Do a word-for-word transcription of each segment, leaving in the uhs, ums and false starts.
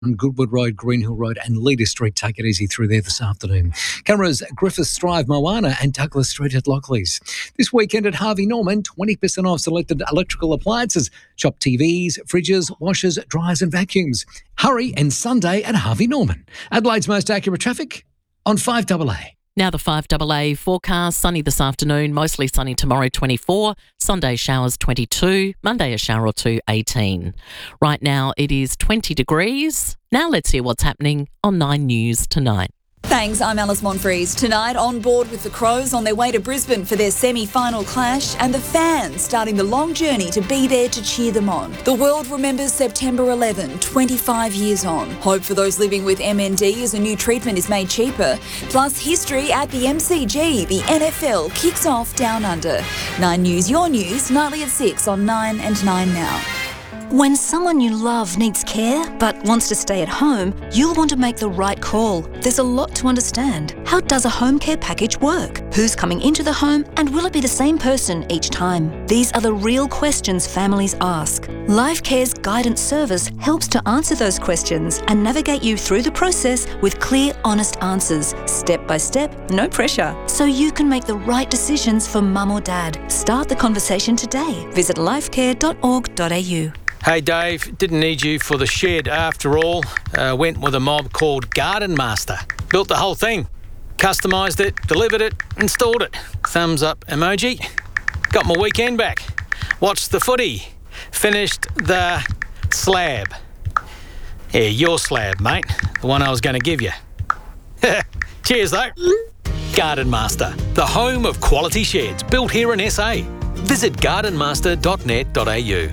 on Goodwood Road, Greenhill Road and Leader Street. Take it easy through there this afternoon. Cameras Griffiths Drive, Moana and Douglas Street at Lockleys. This weekend at Harvey Norman, twenty percent off selected electrical appliances. Shop T Vs, fridges, washers, dryers and vacuums. Hurry and Sunday at Harvey Norman. Adelaide's most accurate traffic on five A A. Now the five A A forecast, sunny this afternoon, mostly sunny tomorrow twenty-four, Sunday showers twenty-two, Monday a shower or two eighteen. Right now it is twenty degrees. Now let's hear what's happening on Nine News tonight. Thanks, I'm Alice Monfries. Tonight, on board with the Crows on their way to Brisbane for their semi-final clash, and the fans starting the long journey to be there to cheer them on. The world remembers September eleventh, twenty-five years on. Hope for those living with M N D as a new treatment is made cheaper. Plus, history at the M C G. The N F L kicks off down under. Nine News, your news, nightly at six on Nine and Nine Now. When someone you love needs care but wants to stay at home, you'll want to make the right call. There's a lot to understand. How does a home care package work? Who's coming into the home and will it be the same person each time? These are the real questions families ask. LifeCare's guidance service helps to answer those questions and navigate you through the process with clear, honest answers, step by step, no pressure, so you can make the right decisions for mum or dad. Start the conversation today. Visit lifecare dot org dot a u. Hey Dave, didn't need you for the shed after all. Uh, went with a mob called Garden Master. Built the whole thing. Customised it, delivered it, installed it. Thumbs up emoji. Got my weekend back. Watched the footy. Finished the slab. Yeah, your slab, mate. The one I was going to give you. Cheers though. Garden Master, the home of quality sheds built here in S A. Visit garden master dot net dot a u.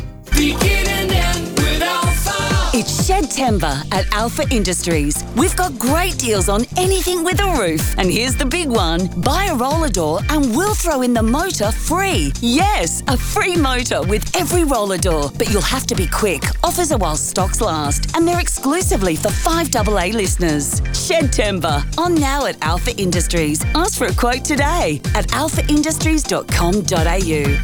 It's Shedtember at Alpha Industries. We've got great deals on anything with a roof. And here's the big one. Buy a roller door and we'll throw in the motor free. Yes, a free motor with every roller door. But you'll have to be quick. Offers are while stocks last. And they're exclusively for five A A listeners. Shedtember, on now at Alpha Industries. Ask for a quote today at alpha industries dot com dot a u.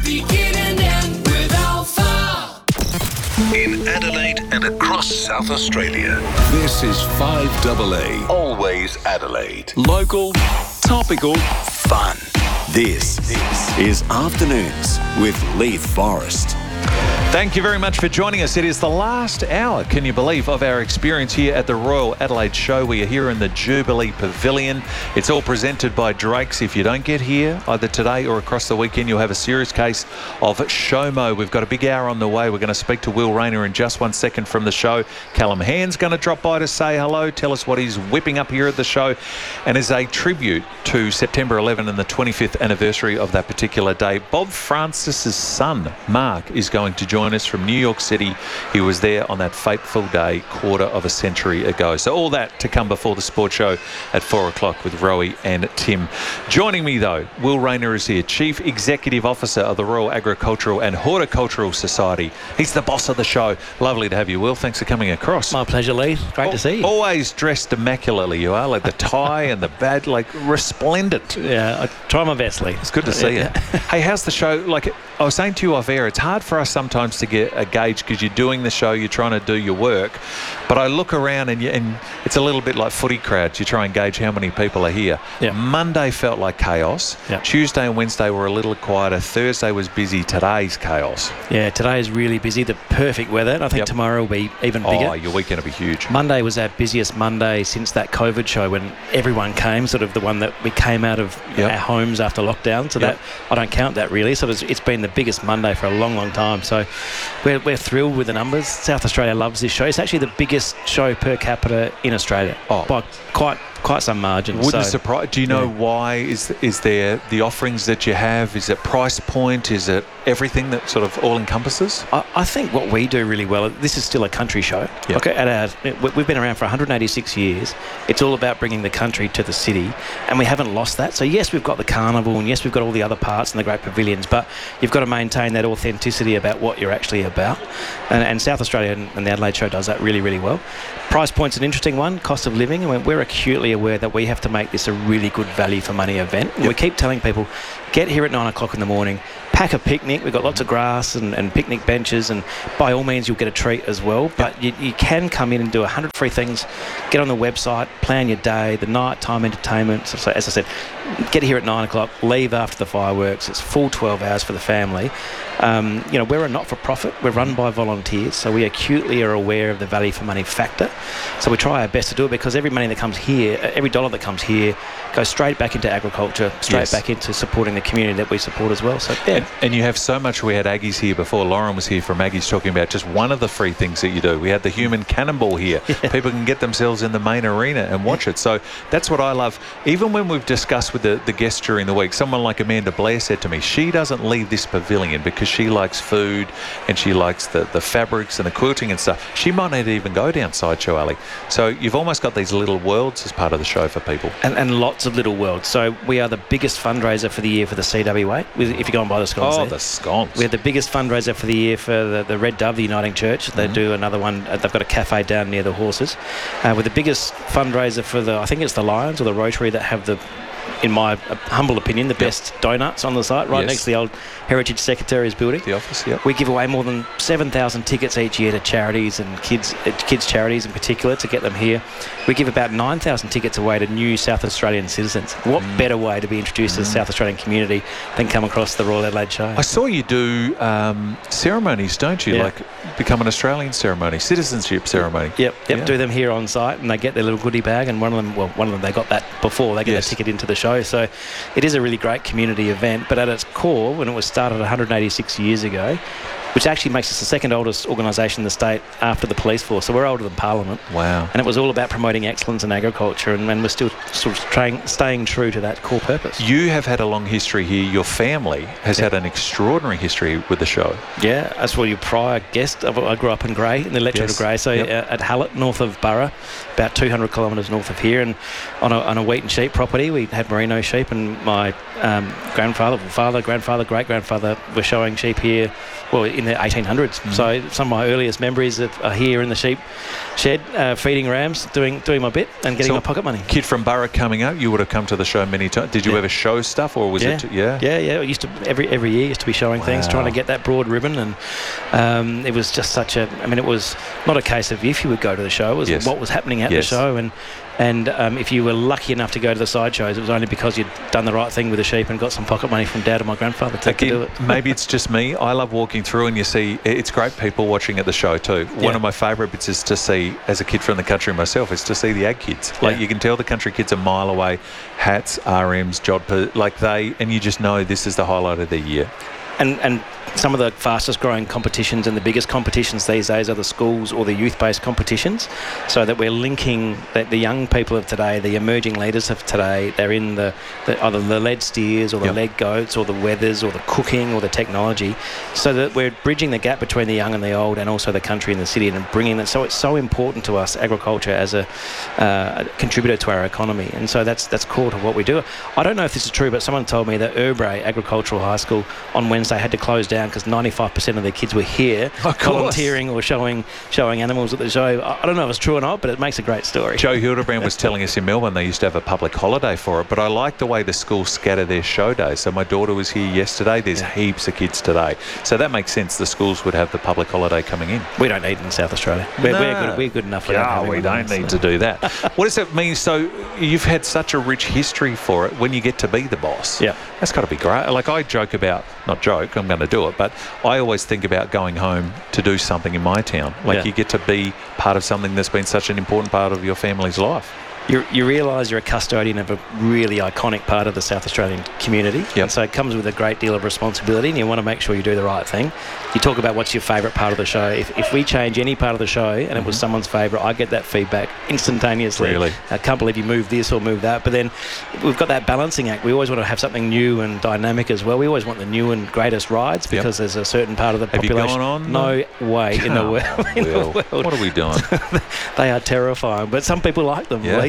In Adelaide and across South Australia, this is five A A. Always Adelaide. Local, topical, fun. This is Afternoons with Leith Forrest. Thank you very much for joining us. It is the last hour, can you believe, of our experience here at the Royal Adelaide Show. We are here in the Jubilee Pavilion. It's all presented by Drake's. If you don't get here, either today or across the weekend, you'll have a serious case of SHOMO. We've got a big hour on the way. We're going to speak to Will Rayner in just one second from the show. Callum Hand's going to drop by to say hello, tell us what he's whipping up here at the show. And as a tribute to September eleventh and the twenty-fifth anniversary of that particular day, Bob Francis's son, Mark, is going to join us from New York City. He was there on that fateful day quarter of a century ago. So all that to come before the sports show at four o'clock with Rowie and Tim. Joining me though, Will Rayner is here, Chief Executive Officer of the Royal Agricultural and Horticultural Society. He's the boss of the show. Lovely to have you, Will. Thanks for coming across. My pleasure, Lee. Great o- to see you. Always dressed immaculately you are, like the tie and the badge, like resplendent. Yeah, I try my best, Lee. It's good to see you. Hey, how's the show? Like I was saying to you off air, it's hard for us sometimes to get a gauge because you're doing the show, you're trying to do your work, but I look around and, you, and it's a little bit like footy crowds. You try and gauge how many people are here. Yep. Monday felt like chaos. Yep. Tuesday and Wednesday were a little quieter. Thursday was busy. Today's chaos. Yeah, today is really busy. The perfect weather. And I think Yep. tomorrow will be even bigger. Oh, your weekend will be huge. Monday was our busiest Monday since that COVID show when everyone came, sort of the one that we came out of Yep. our homes after lockdown. So Yep. that I don't count that really. So it's, it's been the biggest Monday for a long, long time. So we're, we're thrilled with the numbers. South Australia loves this show. It's actually the biggest show per capita in Australia. Oh. By quite quite some margin. Wouldn't so, surprise. Do you know yeah. why? Is is there the offerings that you have? Is it price point? Is it everything that sort of all encompasses? I, I think what we do really well, this is still a country show. Yep. Okay, at our, we- we've been around for one hundred eighty-six years. It's all about bringing the country to the city, and we haven't lost that. So yes, we've got the carnival, and yes, we've got all the other parts and the great pavilions, but you've got to maintain that authenticity about what you're actually about. And, and South Australia and, and the Adelaide Show does that really, really well. Price point's an interesting one, cost of living, and we're acutely aware that we have to make this a really good value for money event. And Yep. we keep telling people, get here at nine o'clock in the morning, pack a picnic. We've got lots of grass and, and picnic benches, and by all means you'll get a treat as well. But you, you can come in and do a hundred free things. Get on the website, plan your day, the nighttime entertainment. So, so as I said, get here at nine o'clock, leave after the fireworks. It's full twelve hours for the family. Um, you know, we're a not-for-profit. We're run by volunteers, so we acutely are aware of the value for money factor. So we try our best to do it, because every money that comes here, every dollar that comes here, goes straight back into agriculture, straight Yes. back into supporting the community that we support as well. So yeah. And, and you have so much. We had Aggies here before. Lauren was here from Aggies talking about just one of the free things that you do. We had the human cannonball here. Yeah. People can get themselves in the main arena and watch it. So that's what I love. Even when we've discussed with the, the guests during the week, someone like Amanda Blair said to me, she doesn't leave this pavilion because she likes food and she likes the, the fabrics and the quilting and stuff. She might not even go down Sideshow Alley. So you've almost got these little worlds as part of the show for people. And, and lots of little worlds. So we are the biggest fundraiser for the year for the C W A, if you go and buy the scones. Oh, there. the scones. We're the biggest fundraiser for the year for the, the Red Dove, the Uniting Church. They Mm-hmm. do another one. Uh, they've got a cafe down near the horses. Uh, we're the biggest fundraiser for the, I think it's the Lions or the Rotary that have the, in my uh, humble opinion, the best donuts on the site, right Yes. next to the old Heritage Secretary's building. The office, yeah. We give away more than seven thousand tickets each year to charities and kids uh, kids charities in particular to get them here. We give about nine thousand tickets away to new South Australian citizens. What Mm. better way to be introduced to the South Australian community than come across the Royal Adelaide Show? I saw you do um, ceremonies, don't you? Yeah. Like become an Australian ceremony, citizenship ceremony. Yep, yep. Yeah. Do them here on site, and they get their little goodie bag. And one of them, well, one of them, they got that before they get Yes. a ticket into the show. So it is a really great community event. But at its core, when it was started one hundred eighty-six years ago, which actually makes us the second oldest organisation in the state after the police force. So we're older than Parliament. Wow. And it was all about promoting excellence in agriculture, and, and we're still sort of trying, staying true to that core purpose. You have had a long history here. Your family has Yeah. had an extraordinary history with the show. Yeah, as well, your prior guest. I I grew up in Grey, in the electorate Yes. of Grey, so Yep. uh, at Hallett, north of Burra, about two hundred kilometres north of here, and on a, on a wheat and sheep property, we had merino sheep, and my um, grandfather, father, grandfather, great-grandfather were showing sheep here, well, in the eighteen hundreds. Mm. So some of my earliest memories of, are here in the sheep shed, uh, feeding rams, doing doing my bit, and getting So- my pocket money. Kid from Burra coming up, you would have come to the show many times. Did you Yeah. ever show stuff, or was yeah. it? Yeah. yeah, yeah. It used to every every year used to be showing things, Wow. trying to get that broad ribbon, and um, it was just such a. I mean, it was not a case of if you would go to the show; it was Yes. what was happening at Yes. the show, and and um, if you were lucky enough to go to the side shows, it was only because you'd done the right thing with the sheep and got some pocket money from Dad and my grandfather to, to Again, do it. maybe it's just me. I love walking through, and you see it's great people watching at the show too. One Yeah. of my favourite bits is to see, as a kid from the country myself, is to see the ag kids. Like Yeah. you can tell the country kids a mile away, hats, R Ms, jodhpur, like they, and you just know this is the highlight of the year. And and some of the fastest growing competitions and the biggest competitions these days are the schools or the youth-based competitions, so that we're linking the, the young people of today, the emerging leaders of today. They're in the, the either the lead steers or the Yep. lead goats or the weathers or the cooking or the technology, so that we're bridging the gap between the young and the old, and also the country and the city, and bringing that. So it's so important to us, agriculture as a, uh, a contributor to our economy, and so that's that's core to what we do. I don't know if this is true, but someone told me that Urbray Agricultural High School on Wednesday had to close down because ninety-five percent of their kids were here Of course. volunteering or showing showing animals at the show. I I don't know if it's true or not, but it makes a great story. Joe Hildebrand was telling us in Melbourne they used to have a public holiday for it, but I like the way the schools scatter their show days. So my daughter was here yesterday. There's heaps of kids today. So that makes sense. The schools would have the public holiday coming in. We don't need it in South Australia. We're, we're, No. good, we're good enough without Yeah, having we one, don't so. need to do that. What does that mean? So you've had such a rich history for it when you get to be the boss. Yeah. That's got to be great. Like I joke about, not joke, I'm going to do it, but I always think about going home to do something in my town. Like Yeah. you get to be part of something that's been such an important part of your family's life. You, you realise you're a custodian of a really iconic part of the South Australian community. Yep. And so it comes with a great deal of responsibility, and you want to make sure you do the right thing. You talk about what's your favourite part of the show. If, if we change any part of the show and it was someone's favourite, I get that feedback instantaneously. Really? I can't believe you moved this or moved that. But then we've got that balancing act. We always want to have something new and dynamic as well. We always want the new and greatest rides Yep. because there's a certain part of the Have you population. gone on? No way in the Come world. on, in the Will. world. What are we doing? They are terrifying, but some people like them. Yeah. Lee.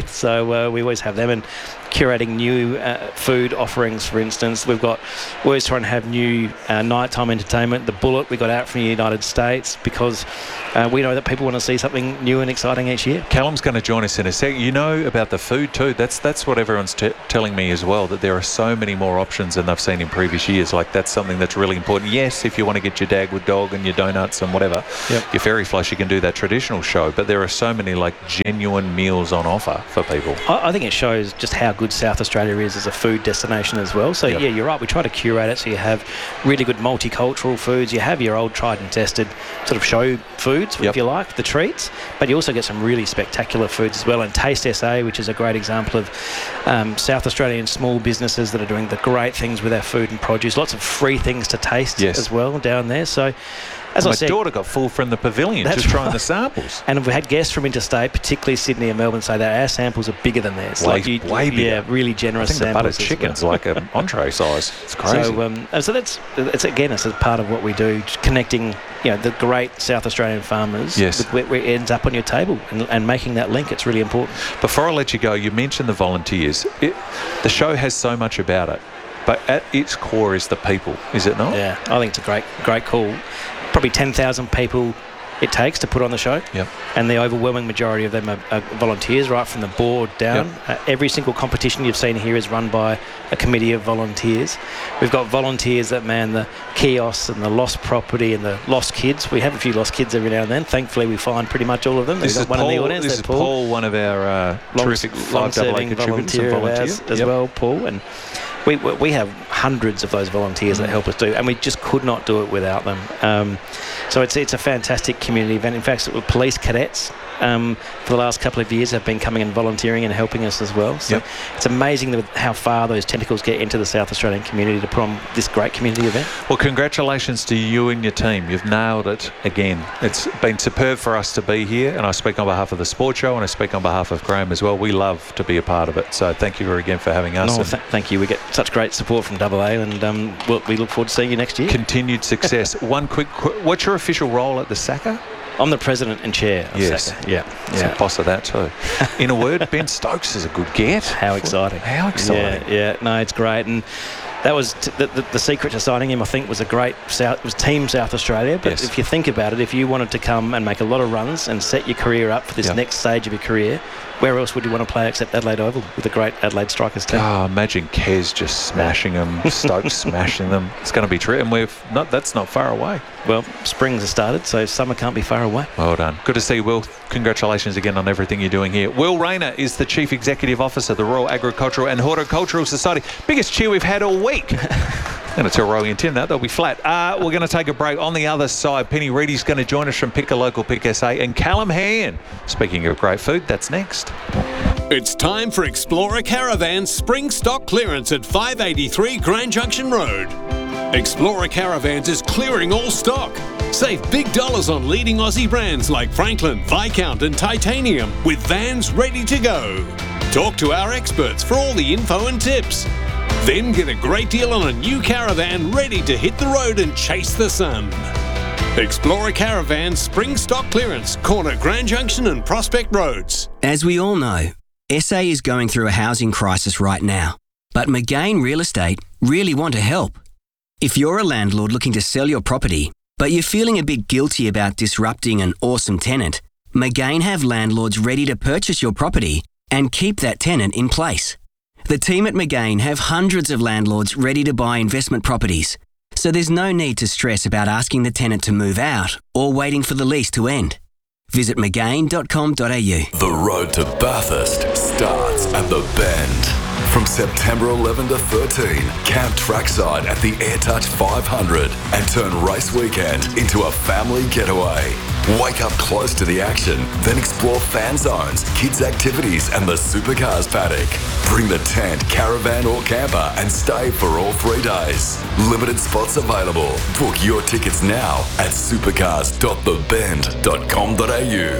with. So uh, we always have them, and curating new uh, food offerings, for instance. We've got, we're always trying to have new uh, nighttime entertainment. The Bullet we got out from the United States because uh, we know that people want to see something new and exciting each year. Callum's going to join us in a sec. You know about the food too. That's that's what everyone's t- telling me as well, that there are so many more options than they've seen in previous years. Like, that's something that's really important. Yes, if you want to get your Dagwood dog and your donuts and whatever, yep. your fairy flush, you can do that traditional show, but there are so many like genuine meals on offer for people. I, I think it shows just how good South Australia is as a food destination as well. So yep. yeah, you're right, we try to curate it so you have really good multicultural foods. You have your old tried and tested sort of show foods, yep. if you like, the treats, but you also get some really spectacular foods as well. And Taste S A, which is a great example of um, South Australian small businesses that are doing the great things with our food and produce. Lots of free things to taste yes. as well down there. So as my I said, daughter got full from the pavilion that's just trying right. the samples. And we've had guests from interstate, particularly Sydney and Melbourne, say that our samples are bigger than theirs. Way, like you, way bigger. Yeah, really generous I think the samples. buttered chicken's like an entree size. It's crazy. So, um, so that's it's again, it's a part of what we do, connecting, you know, the great South Australian farmers yes. with where, where it ends up on your table, and, and making that link. It's really important. Before I let you go, you mentioned the volunteers. It, the show has so much about it, but at its core is the people, is it not? Yeah, I think it's a great, great call. Probably ten thousand people it takes to put on the show. Yep. And the overwhelming majority of them are, are volunteers, right from the board down. Yep. Uh, every single competition you've seen here is run by a committee of volunteers. We've got volunteers that man the kiosks and the lost property and the lost kids. We have a few lost kids every now and then. Thankfully, we find pretty much all of them. This We've is got one Paul, in the audience. This There's is Paul. Paul, one of our uh, Long, terrific five double A long-serving contributors and volunteer of volunteers. ours as Yep. well, Paul. And we we have hundreds of those volunteers that help us do, and we just could not do it without them. Um, so it's it's a fantastic community event. In fact, police cadets um, for the last couple of years have been coming and volunteering and helping us as well. So yep. it's amazing that how far those tentacles get into the South Australian community to put on this great community event. Well, congratulations to you and your team. You've nailed it again. It's been superb for us to be here, and I speak on behalf of the Sports Show, and I speak on behalf of Graham as well. We love to be a part of it. So thank you again for having us. No, th- thank you. We get such great support from Double A, and um, we'll, we look forward to seeing you next year. Continued success. One quick, qu- what's your official role at the S A C A? I'm the president and chair of yes. S A C A. Yeah, yeah. yeah. Boss of that too. In a word, Ben Stokes is a good get. How exciting. How exciting. Yeah, yeah. No, it's great. And that was t- the, the, the secret to signing him, I think, was a great South, it was Team South Australia. But yes. if you think about it, if you wanted to come and make a lot of runs and set your career up for this yep. next stage of your career, where else would you want to play except Adelaide Oval with a great Adelaide Strikers team? Oh, imagine Kez just smashing them, Stokes smashing them. It's going to be true, and we've not. That's not far away. Well, springs have started, so summer can't be far away. Well done. Good to see you, Will. Congratulations again on everything you're doing here. Will Rayner is the Chief Executive Officer of the Royal Agricultural and Horticultural Society. Biggest cheer we've had all week. I'm going to tell Rowie and Tim that. They'll be flat. Uh, we're going to take a break. On the other side, Penny Reedy's going to join us from Pick a Local, Pick S A, and Callum Hand. Speaking of great food, that's next. It's time for Explorer Caravan's spring stock clearance at five eighty-three Grand Junction Road. Explorer Caravans is clearing all stock. Save big dollars on leading Aussie brands like Franklin, Viscount and Titanium with vans ready to go. Talk to our experts for all the info and tips. Then get a great deal on a new caravan ready to hit the road and chase the sun. Explorer Caravan Spring Stock Clearance, corner Grand Junction and Prospect Roads. As we all know, S A is going through a housing crisis right now, but McGain Real Estate really want to help. If you're a landlord looking to sell your property, but you're feeling a bit guilty about disrupting an awesome tenant, McGain have landlords ready to purchase your property and keep that tenant in place. The team at McGain have hundreds of landlords ready to buy investment properties, so there's no need to stress about asking the tenant to move out or waiting for the lease to end. Visit mcgain dot com dot a u. The road to Bathurst starts at the Bend. From September eleventh to thirteenth, camp trackside at the AirTouch five hundred and turn race weekend into a family getaway. Wake up close to the action, then explore fan zones, kids' activities and the supercars paddock. Bring the tent, caravan or camper and stay for all three days. Limited spots available. Book your tickets now at supercars dot the bend dot com dot a u.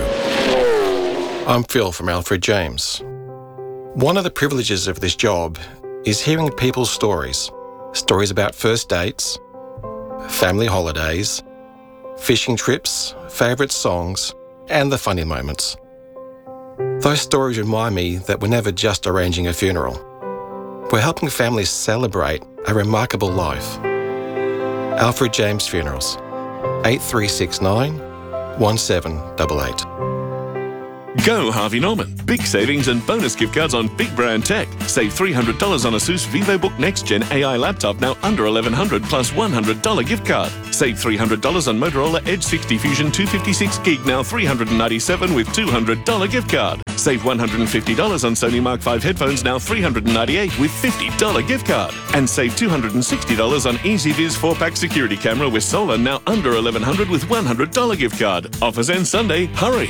I'm Phil from Alfred James. One of the privileges of this job is hearing people's stories. Stories about first dates, family holidays, fishing trips, favourite songs, and the funny moments. Those stories remind me that we're never just arranging a funeral. We're helping families celebrate a remarkable life. Alfred James Funerals, eight three six nine, one seven eight eight. Go Harvey Norman. Big savings and bonus gift cards on big brand tech. Save three hundred dollars on ASUS VivoBook Next Gen A I laptop, now under eleven hundred dollars plus one hundred dollars gift card. Save three hundred dollars on Motorola Edge sixty Fusion two fifty-six gig, now three hundred ninety-seven dollars with two hundred dollars gift card. Save one hundred fifty dollars on Sony Mark five headphones, now three hundred ninety-eight dollars with fifty dollars gift card. And save two hundred sixty dollars on EasyViz four pack security camera with solar, now under eleven hundred dollars with one hundred dollars gift card. Offers end Sunday. Hurry.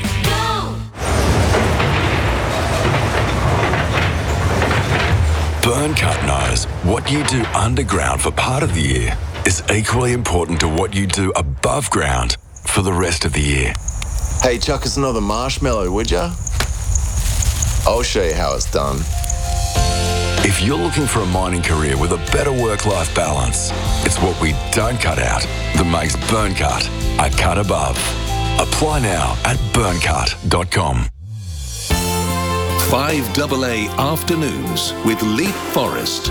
Burncut knows what you do underground for part of the year is equally important to what you do above ground for the rest of the year. Hey, chuck us another marshmallow, would ya? I'll show you how it's done. If you're looking for a mining career with a better work-life balance, it's what we don't cut out that makes Burncut a cut above. Apply now at burncut dot com. five A A Afternoons with Leap Forest.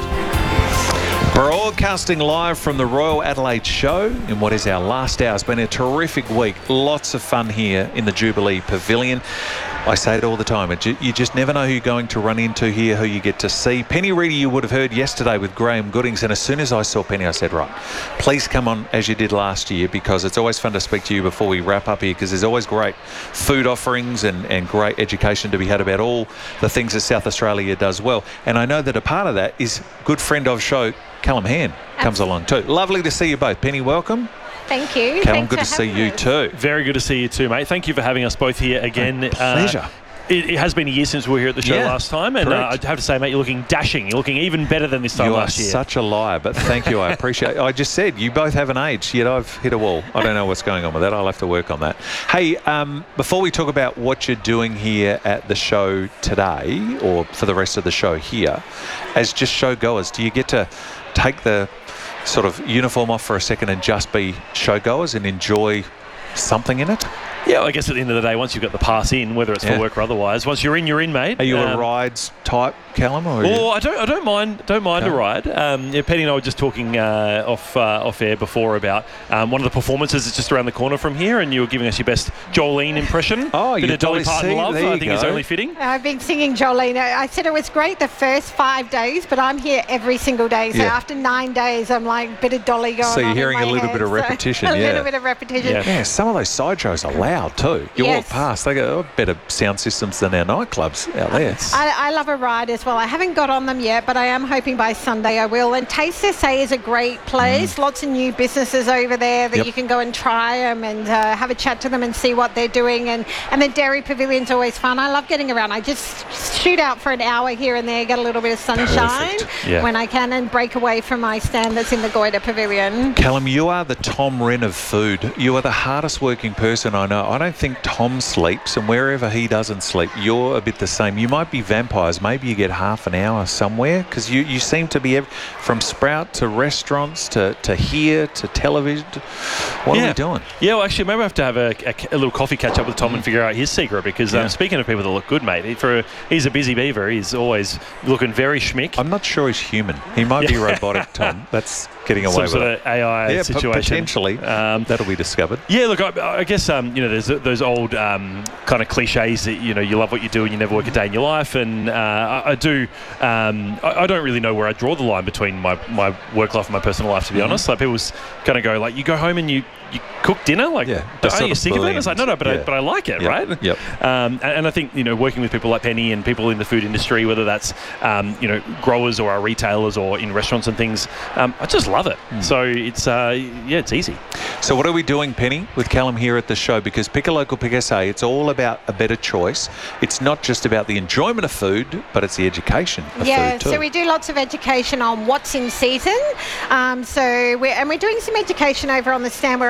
Broadcasting live from the Royal Adelaide Show in what is our last hour. It's been a terrific week. Lots of fun here in the Jubilee Pavilion. I say it all the time. It, you just never know who you're going to run into here, who you get to see. Penny Reedy you would have heard yesterday with Graham Goodings, and as soon as I saw Penny, I said, right, please come on as you did last year, because it's always fun to speak to you before we wrap up here, because there's always great food offerings and, and great education to be had about all the things that South Australia does well. And I know that a part of that is good friend of show, Callum Hand, comes along too. Lovely to see you both. Penny, welcome. Thank you. Callum, Thanks good to see you us. too. Very good to see you too, mate. Thank you for having us both here again. My pleasure. Uh, it, it has been a year since we were here at the show Yeah, last time, and uh, I have to say, mate, you're looking dashing. You're looking even better than this time you last year. You year. are such a liar, but thank you. I appreciate it. I just said you both haven't aged, yet I've hit a wall. I don't know what's going on with that. I'll have to work on that. Hey, um, before we talk about what you're doing here at the show today, or for the rest of the show here, as just show goers, do you get to take the sort of uniform off for a second and just be show goers and enjoy something in it? Yeah, I guess at the end of the day, once you've got the pass in, whether it's Yeah. for work or otherwise, once you're in, you're in, mate. Are you a Um, rides type, Callum? Or are you- Oh, I don't. I don't mind. Don't mind No. a ride. Um, yeah, Penny and I were just talking uh, off uh, off air before about um, one of the performances that's just around the corner from here, and you were giving us your best Jolene impression. Oh, Bit you of Dolly Dolly Parton C, love. there I you think it's go. only fitting. I've been singing Jolene. I said it was great the first five days, but I'm here every single day. So Yeah. after nine days, I'm like, bit of Dolly going on So you're in hearing my a little head. bit of So repetition, a yeah. little bit of repetition. Yeah. yeah, some of those side shows are loud too. You walk Yes. past, they go, oh, better sound systems than our nightclubs out there. I, I love a ride as well. I haven't got on them yet, but I am hoping by Sunday I will. And Taste S A is a great place. Lots of new businesses over there that Yep. you can go and try them and uh, have a chat to them and see what they're doing. And, and the Dairy Pavilion's always fun. I love getting around. I just shoot out for an hour here and there, get a little bit of sunshine Yeah. when I can, and break away from my stand that's in the Goiter Pavilion. Callum, you are the Tom Wren of food. You are the hardest working person I know. I don't think Tom sleeps, and wherever he doesn't sleep, you're a bit the same. You might be vampires. Maybe you get half an hour somewhere, because you, you seem to be ev- from Sprout to restaurants to, to here to television. What yeah. are we doing? Yeah, well, actually, maybe I have to have a, a, a little coffee catch up with Tom and figure out his secret, because Yeah. um, speaking of people that look good, mate, he, for a, he's a busy beaver. He's always looking very schmick. I'm not sure he's human. He might be Yeah. robotic, Tom. That's getting away Some with sort it. of A I yeah, situation. p- potentially. Um, That'll be discovered. Yeah, look, I, I guess um, you know, there's those old um, kind of cliches that, you know, you love what you do and you never work a day in your life, and uh, I, I do. Um, I, I don't really know where I draw the line between my, my work life and my personal life, to be Mhm. honest. Like, people kind of go like, you go home and you, you cook dinner, like, Yeah, are sort you of sick of it? blend. It's like, no, no, but I, Yeah. but I like it, Yep. right? Yep. Um, and, and I think, you know, working with people like Penny and people in the food industry, whether that's um, you know, growers or our retailers or in restaurants and things, um, I just love it. Mm. So it's uh, yeah, it's easy. So what are we doing, Penny, with Callum here at the show? Because Pick a Local, Pick S A, it's all about a better choice. It's not just about the enjoyment of food, but it's the education of Yeah, food too. so we do lots of education on what's in season. Um, so we're, and we're doing some education over on the stand. We're over in the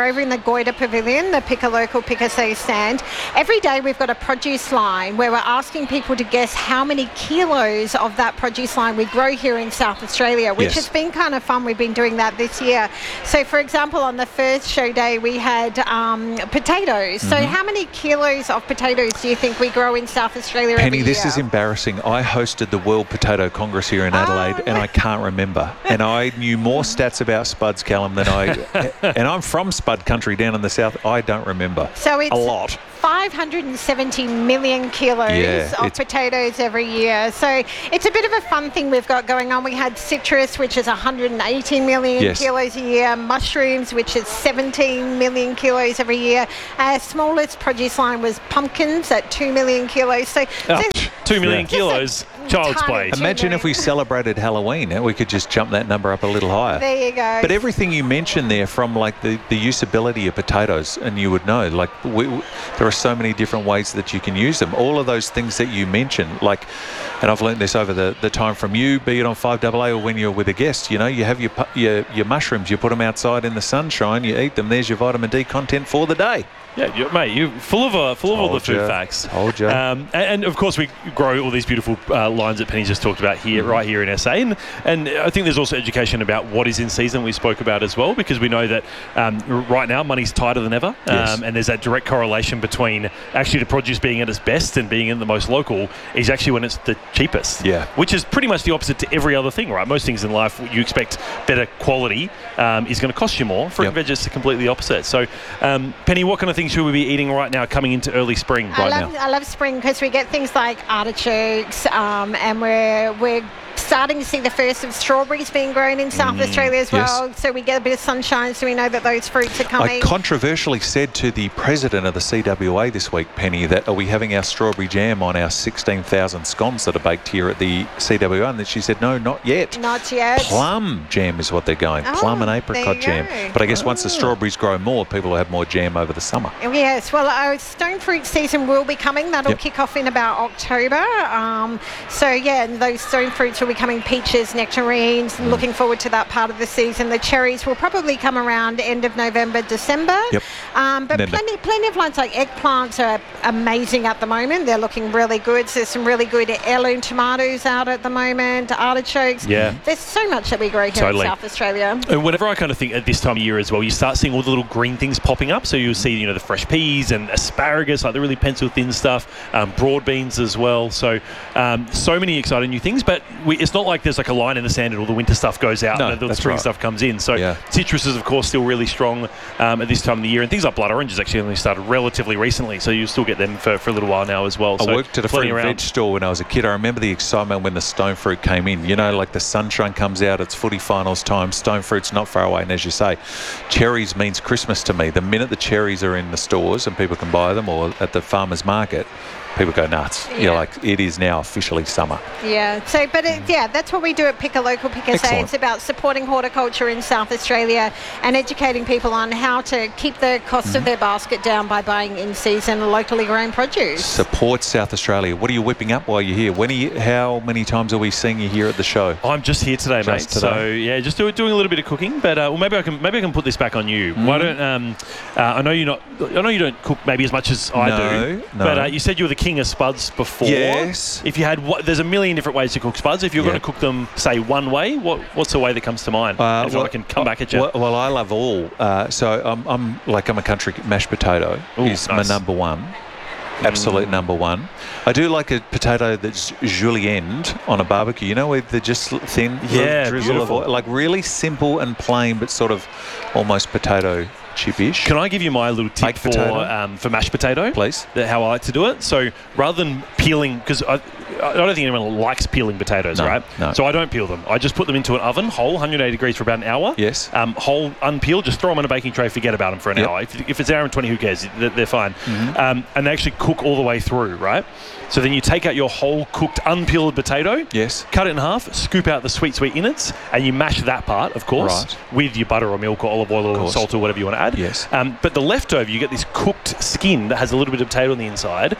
called Goyder Pavilion, the Pick a Local, Pick a Save stand. Every day we've got a produce line where we're asking people to guess how many kilos of that produce line we grow here in South Australia, which Yes. has been kind of fun. We've been doing that this year. So, for example, on the first show day, we had um, potatoes. So Mhm. how many kilos of potatoes do you think we grow in South Australia Penny, every this year? is embarrassing. I hosted the World Potato Congress here in Adelaide, Oh, and I can't remember. And I knew more stats about spuds, Callum, than I. And I'm from Spud country down in the south. I don't remember. So it's a lot. five hundred seventy million kilos Yeah, of it's- potatoes every year. So it's a bit of a fun thing we've got going on. We had citrus, which is one hundred eighty million Yes. kilos a year. Mushrooms, which is seventeen million kilos every year. Our smallest produce line was pumpkins at two million kilos. So, Oh, so two million Just a kilos. Child's tiny play. Imagine if we celebrated Halloween, eh, we could just jump that number up a little higher. there you go. But everything you mentioned there, from like the, the usability of potatoes, and you would know, like we, we- there are so many different ways that you can use them. All of those things that you mentioned, like, and I've learnt this over the, the time from you, be it on five double A or when you're with a guest, you know, you have your, pu- your your mushrooms, you put them outside in the sunshine, you eat them, there's your vitamin D content for the day. Yeah, you, mate, you're full of uh, full of all the Told food ya. facts. Told ya. Um, and, and of course, we grow all these beautiful uh, lines that Penny just talked about here, right here in S A. And, and I think there's also education about what is in season we spoke about as well, because we know that um, right now money's tighter than ever. Um, Yes. And there's that direct correlation between actually the produce being at its best and being in the most local is actually when it's the cheapest. Yeah. Which is pretty much the opposite to every other thing, right? Most things in life you expect better quality um, is going to cost you more. Fruit Yep. and veg is completely opposite. So, um, Penny, what kind of things should we be eating right now coming into early spring I right love, now? I love spring because we get things like artichokes, um, and we're we're starting to see the first of strawberries being grown in South Mm, Australia as yes. well. So we get a bit of sunshine, so we know that those fruits are I coming. controversially said to the president of the C W A this week, Penny, that are we having our strawberry jam on our sixteen thousand scones that are baked here at the C W A? And then she said, no, not yet. Not yet. Plum jam is what they're going. Oh, Plum and there apricot you jam. go. But I guess once the Oh. strawberries grow more, people will have more jam over the summer. Yes, well, our stone fruit season will be coming. That'll Yep. kick off in about October. Um, so, yeah, and those stone fruits will be coming, peaches, nectarines. Mm. Looking forward to that part of the season. The cherries will probably come around end of November, December. Yep. Um, but Then the- plenty, plenty of plants like eggplants are amazing at the moment. They're looking really good. So there's some really good heirloom tomatoes out at the moment, artichokes. Yeah. There's so much that we grow here Totally. in South Australia. And whenever I kind of think at this time of year as well, you start seeing all the little green things popping up. So you'll see, you know, the fresh peas and asparagus, like the really pencil thin stuff, um, broad beans as well. So um, so many exciting new things. But we, it's not like there's like a line in the sand and all the winter stuff goes out No, and the that's spring right. stuff comes in. So Yeah. citrus is, of course, still really strong um, at this time of the year. And things like blood oranges actually only started relatively recently. So you still get them for, for a little while now as well. I so worked at a plenty fruit and around. veg store when I was a kid. I remember the excitement when the stone fruit came in. You know, like the sunshine comes out, it's footy finals time, stone fruit's not far away. And as you say, cherries means Christmas to me. The minute the cherries are in the stores and people can buy them, or at the farmer's market, people go nuts. Yeah. You're like, it is now officially summer. Yeah, so, but it, yeah, that's what we do at Pick a Local, Pick a Say. Excellent. It's about supporting horticulture in South Australia and educating people on how to keep the cost Mm-hmm. of their basket down by buying in-season, locally grown produce. Support South Australia. What are you whipping up while you're here? When are you, how many times are we seeing you here at the show? I'm just here today, Just mate. So today. yeah, just do, doing a little bit of cooking. But uh, well, maybe I can maybe I can put this back on you. Why don't um, uh, I know you're not I know you don't cook maybe as much as I No, do. no. But uh, you said you were the king of spuds before. Yes. If you had what, there's a million different ways to cook spuds. If you're Yeah. going to cook them, say one way, what what's the way that comes to mind? Uh, if I can come back at you. Well, well, I love all. Uh, so I'm, I'm like I'm a country mashed potato Ooh, is nice. my number one, absolute number one. I do like a potato that's julienned on a barbecue. You know, where they're just thin, little Yeah, drizzle of beautiful. oil, like really simple and plain, but sort of almost potato chip-ish. Can I give you my little tip Baked for potato? um, for mashed potato? Please. That how I like to do it. So rather than peeling, because I, I don't think anyone likes peeling potatoes, No, right? no. So I don't peel them. I just put them into an oven, whole, one hundred eighty degrees for about an hour. Yes. Um, whole, unpeeled, just throw them in a baking tray, forget about them for an Yep. hour. If, if it's an hour and twenty, who cares? They're, they're fine. Mm-hmm. Um, and they actually cook all the way through, right? So then you take out your whole cooked, unpeeled potato. Yes. Cut it in half, scoop out the sweet, sweet innards, and you mash that part, of course, Right. with your butter or milk or olive oil or course. salt or whatever you want to add. Yes. Um, but the leftover, you get this cooked skin that has a little bit of potato on the inside.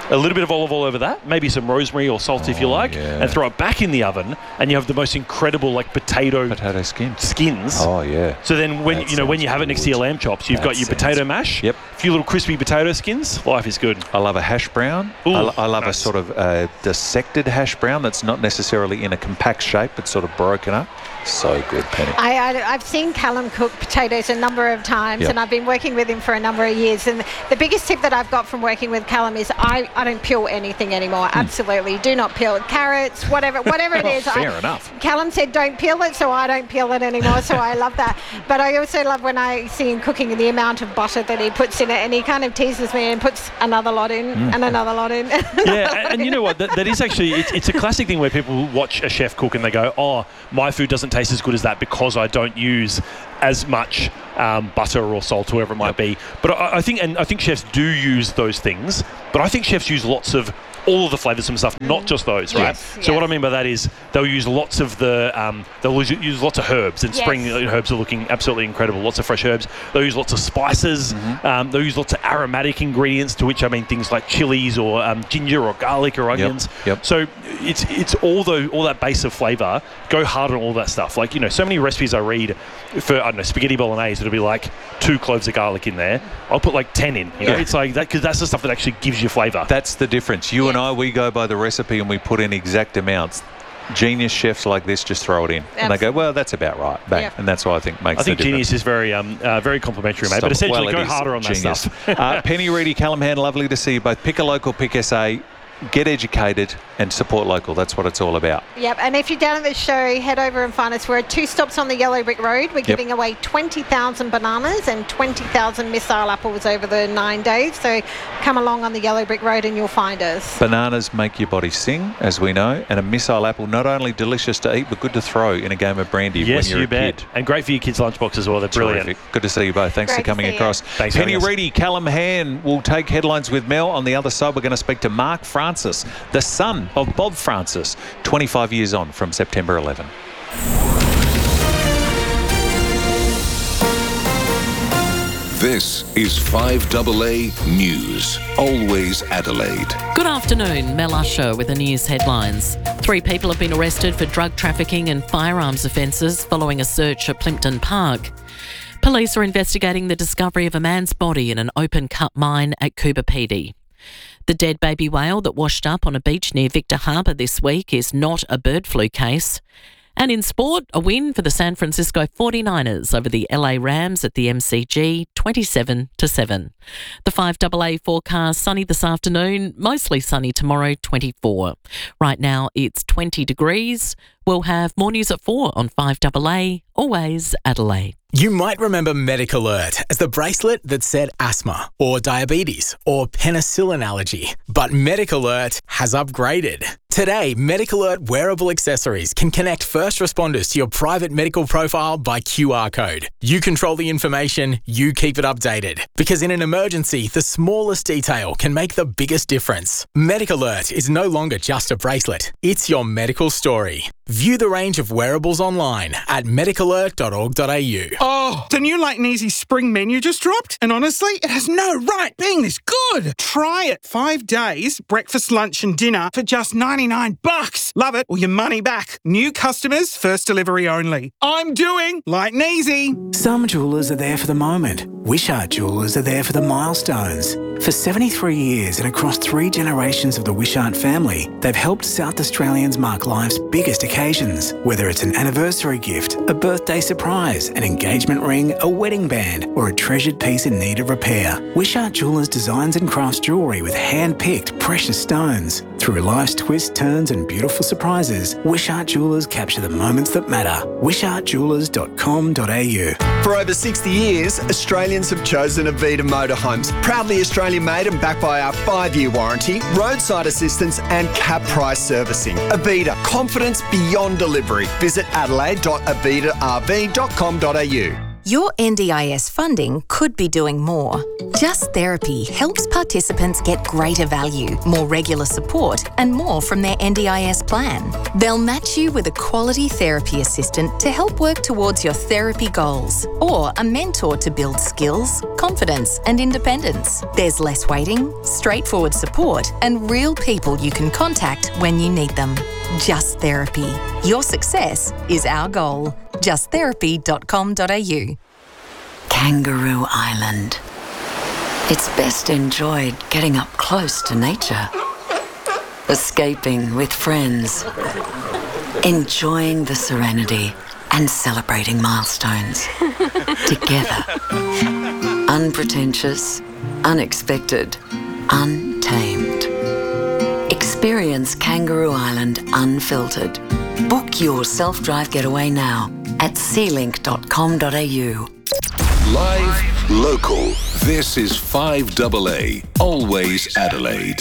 a little bit of olive oil over that, maybe some rosemary or salt if you like, yeah. and throw it back in the oven, and you have the most incredible like potato potato skins. Skins. Oh yeah. So then when That you know when sounds you have it next to your lamb chops, you've That got your sounds- potato mash. Yep. A few little crispy potato skins. Life is good. I love a hash brown. Ooh, I, lo- I love nice. a sort of uh, dissected hash brown that's not necessarily in a compact shape, but sort of broken up. So good, Penny. I, I, I've seen Callum cook potatoes a number of times, Yep. and I've been working with him for a number of years. And the biggest tip that I've got from working with Callum is I, I don't peel anything anymore. Absolutely, do not peel carrots, whatever, whatever it is. Fair I, enough. Callum said don't peel it, so I don't peel it anymore. So I love that. But I also love when I see him cooking the amount of butter that he puts in it, and he kind of teases me and puts another lot in Mm. and another lot in. Yeah, and, and you know what? That, that is actually it's, it's a classic thing where people watch a chef cook and they go, "Oh, my food doesn't taste as good as that because I don't use as much um, butter or salt, whoever it might be." But I, I think, and I think chefs do use those things. But I think chefs use lots of all of the flavours and stuff, not just those, right? Yes, So what I yes. mean by that is they'll use lots of the um, they'll use, use lots of herbs, and Yes. spring herbs are looking absolutely incredible. Lots of fresh herbs. They'll use lots of spices. Um, they'll use lots of aromatic ingredients, to which I mean things like chilies or um, ginger or garlic or onions. yep. So it's it's all the all that base of flavour. Go hard on all that stuff. Like, you know, so many recipes I read for I don't know spaghetti bolognese, it'll be like two cloves of garlic in there. I'll put like ten in. You know, Yeah. it's like that because that's the stuff that actually gives you flavour. That's the difference. You and I, we go by the recipe and we put in exact amounts. Genius chefs like this just throw it in, and they go, "Well, that's about right." Bang, Yep. and that's what I think makes. I think the difference. genius is very um, uh, very complimentary, mate. Stop But it. essentially, Well, it go is harder on that genius. stuff. uh, Penny Reedy, Callum Hand, lovely to see you both. Pick a local, pick S A. Get educated and support local. That's what it's all about. Yep, and if you're down at the show, head over and find us. We're at two stops on the Yellow Brick Road. We're giving away twenty thousand bananas and twenty thousand missile apples over the nine days. So come along on the Yellow Brick Road and you'll find us. Bananas make your body sing, as we know, and a missile apple not only delicious to eat but good to throw in a game of brandy Yes, when you're you a bet. kid. And great for your kids' lunchbox as well. They're brilliant. Terrific. Good to see you both. Thanks Great for to coming see you. across. Thanks for Penny having us. Reedy, Callum Han will take headlines with Mel. On the other side, we're going to speak to Mark Francis, the son of Bob Francis, twenty-five years on from September eleventh. This is five A A News. Always Adelaide. Good afternoon, Mel Usher with the news headlines. Three people have been arrested for drug trafficking and firearms offences following a search at Plimpton Park. Police are investigating the discovery of a man's body in an open-cut mine at Coober Pedy. The dead baby whale that washed up on a beach near Victor Harbour this week is not a bird flu case. And in sport, a win for the San Francisco forty-niners over the L A Rams at the M C G, twenty-seven to seven. The five A A forecast, sunny this afternoon, mostly sunny tomorrow, twenty-four. Right now it's twenty degrees. We'll have more news at four on five A A, always Adelaide. You might remember MedicAlert as the bracelet that said asthma or diabetes or penicillin allergy. But MedicAlert has upgraded. Today, MedicAlert wearable accessories can connect first responders to your private medical profile by Q R code. You control the information, you keep it updated. Because in an emergency, the smallest detail can make the biggest difference. MedicAlert is no longer just a bracelet, it's your medical story. View the range of wearables online at medic alert dot org dot a u. Oh, the new Light and Easy spring menu just dropped, and honestly, it has no right being this good. Try it. Five days, breakfast, lunch, and dinner for just ninety-nine bucks. Love it or your money back. New customers, first delivery only. I'm doing Light and Easy. Some jewellers are there for the moment. Wishart Jewellers are there for the milestones. For seventy-three years and across three generations of the Wishart family, they've helped South Australians mark life's biggest occasions. Whether it's an anniversary gift, a birthday surprise, an engagement ring, a wedding band, or a treasured piece in need of repair, Wishart Jewellers designs and crafts jewellery with hand-picked precious stones. Through life's twists, turns and beautiful surprises, Wishart Jewellers capture the moments that matter. wishart jewellers dot com dot a u. For over sixty years, Australians have chosen Avita Motorhomes. Proudly Australian made and backed by our five-year warranty, roadside assistance and cap price servicing. Avita, confidence beyond delivery. Visit adelaide dot avita r v dot com dot a u. Your N D I S funding could be doing more. Just Therapy helps participants get greater value, more regular support, and more from their N D I S plan. They'll match you with a quality therapy assistant to help work towards your therapy goals, or a mentor to build skills, confidence, and independence. There's less waiting, straightforward support, and real people you can contact when you need them. Just Therapy. Your success is our goal. just therapy dot com dot a u. Kangaroo Island. It's best enjoyed getting up close to nature, escaping with friends, enjoying the serenity and celebrating milestones together. Unpretentious, unexpected, untamed. Experience Kangaroo Island unfiltered. Book your self-drive getaway now at sea link dot com dot a u. Live, local. This is five double A, always Adelaide.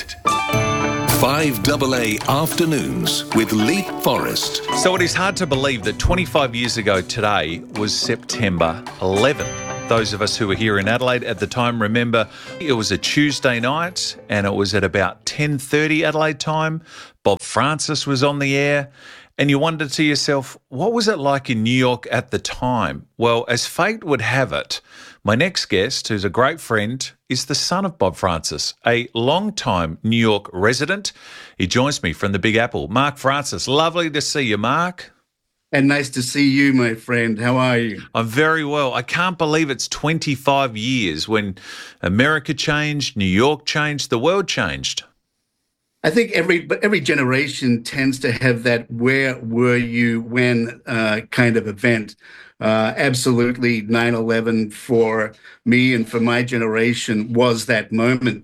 five double A Afternoons with Leap Forrest. So it is hard to believe that twenty-five years ago today was September eleventh. Those of us who were here in Adelaide at the time remember it was a Tuesday night and it was at about ten thirty Adelaide time. Bob Francis was on the air. And you wondered to yourself, what was it like in New York at the time? Well, as fate would have it, my next guest, who's a great friend, is the son of Bob Francis, a long-time New York resident. He joins me from the Big Apple. Mark Francis, lovely to see you, Mark. And nice to see you, my friend. How are you? I'm very well. I can't believe it's twenty-five years when America changed, New York changed, the world changed. I think every every generation tends to have that "where were you when" uh, kind of event. Uh, absolutely, nine eleven for me and for my generation was that moment.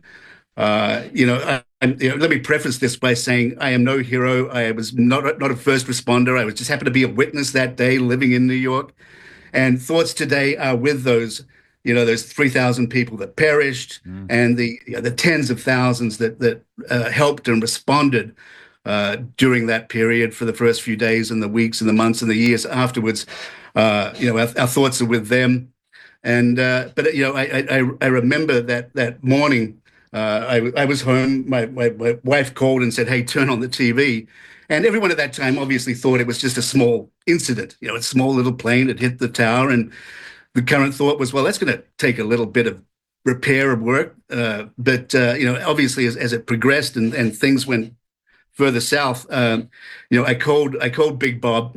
Uh, you know, I, I, you know, let me preface this by saying I am no hero. I was not a, not a first responder. I was just happened to be a witness that day, living in New York. And thoughts today are with those. You know, those three thousand people that perished mm. and the you know, the tens of thousands that that uh, helped and responded uh, during that period for the first few days and the weeks and the months and the years afterwards. Uh, you know, our, our thoughts are with them. And uh, but you know, I, I I remember that that morning. Uh, I I was home. My, my my wife called and said, "Hey, turn on the T V." And everyone at that time obviously thought it was just a small incident. You know, a small little plane that hit the tower and. The current thought was, well, that's going to take a little bit of repair of work. Uh, but, uh, you know, obviously as, as it progressed and, and things went further south, um, you know, I called I called Big Bob.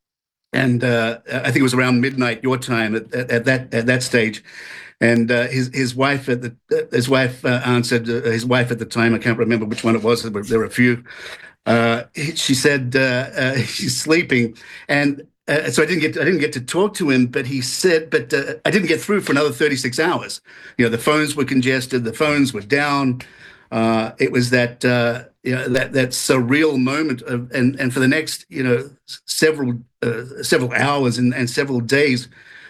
And uh, I think it was around midnight your time at, at, at that at that stage. And uh, his his wife at the his wife uh, answered. Uh, his wife at the time, I can't remember which one it was. There were, there were a few. Uh, she said uh, uh, she's sleeping. And Uh, so I didn't get I didn't get to talk to him, but he said, but uh, I didn't get through for another thirty-six hours. You know, the phones were congested, the phones were down. Uh, it was that uh, you know, that that surreal moment of, and and for the next you know several uh, several hours and, and several days,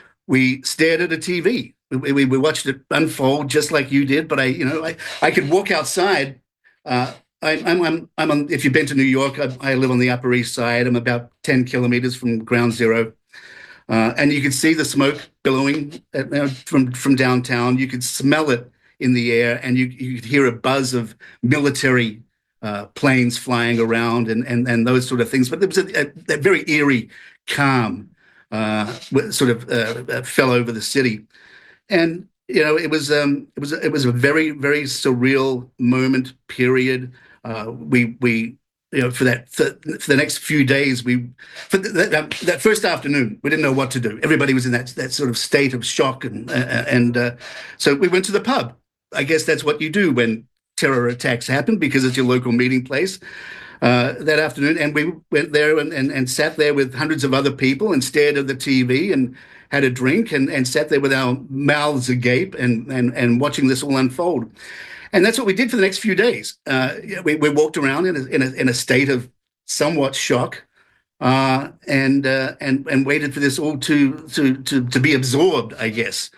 we stared at a T V. We, we we watched it unfold just like you did. But I you know I I could walk outside. Uh, I, I'm, I'm, I'm on, if you've been to New York, I, I live on the Upper East Side. I'm about ten kilometers from ground zero. Uh, and you could see the smoke billowing at, uh, from, from downtown. You could smell it in the air and you, you could hear a buzz of military uh, planes flying around and, and, and those sort of things. But there was a, a, a very eerie calm uh, sort of uh, fell over the city. And, you know, it was, um, it was, it was a very, very surreal moment, period. Uh, we we you know for that for, for the next few days we for that, that, that first afternoon we didn't know what to do. Everybody was in that that sort of state of shock and uh, and uh, so we went to the pub. I guess that's what you do when terror attacks happen because it's your local meeting place uh, that afternoon. And we went there and, and and sat there with hundreds of other people and stared at the T V and had a drink and and sat there with our mouths agape and and and watching this all unfold. And that's what we did for the next few days. Uh, we, we walked around in a, in, a, in a state of somewhat shock, uh, and uh, and and waited for this all to to to, to be absorbed, I guess.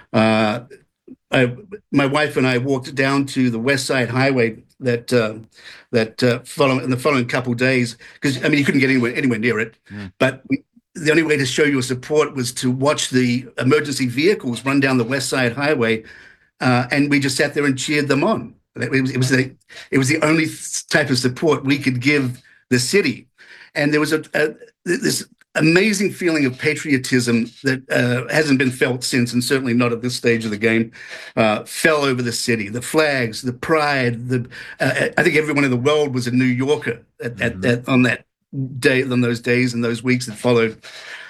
Uh, I, my wife and I walked down to the West Side Highway that uh, that uh, follow in the following couple of days because I mean you couldn't get anywhere anywhere near it, mm. but we the only way to show your support was to watch the emergency vehicles run down the West Side Highway, uh, and we just sat there and cheered them on. It was, it was the it was the only type of support we could give the city, and there was a, a this amazing feeling of patriotism that uh, hasn't been felt since, and certainly not at this stage of the game. Uh, fell over the city. The flags, the pride. The uh, I think everyone in the world was a New Yorker at, mm-hmm. at, at, on that day, on those days and those weeks that followed,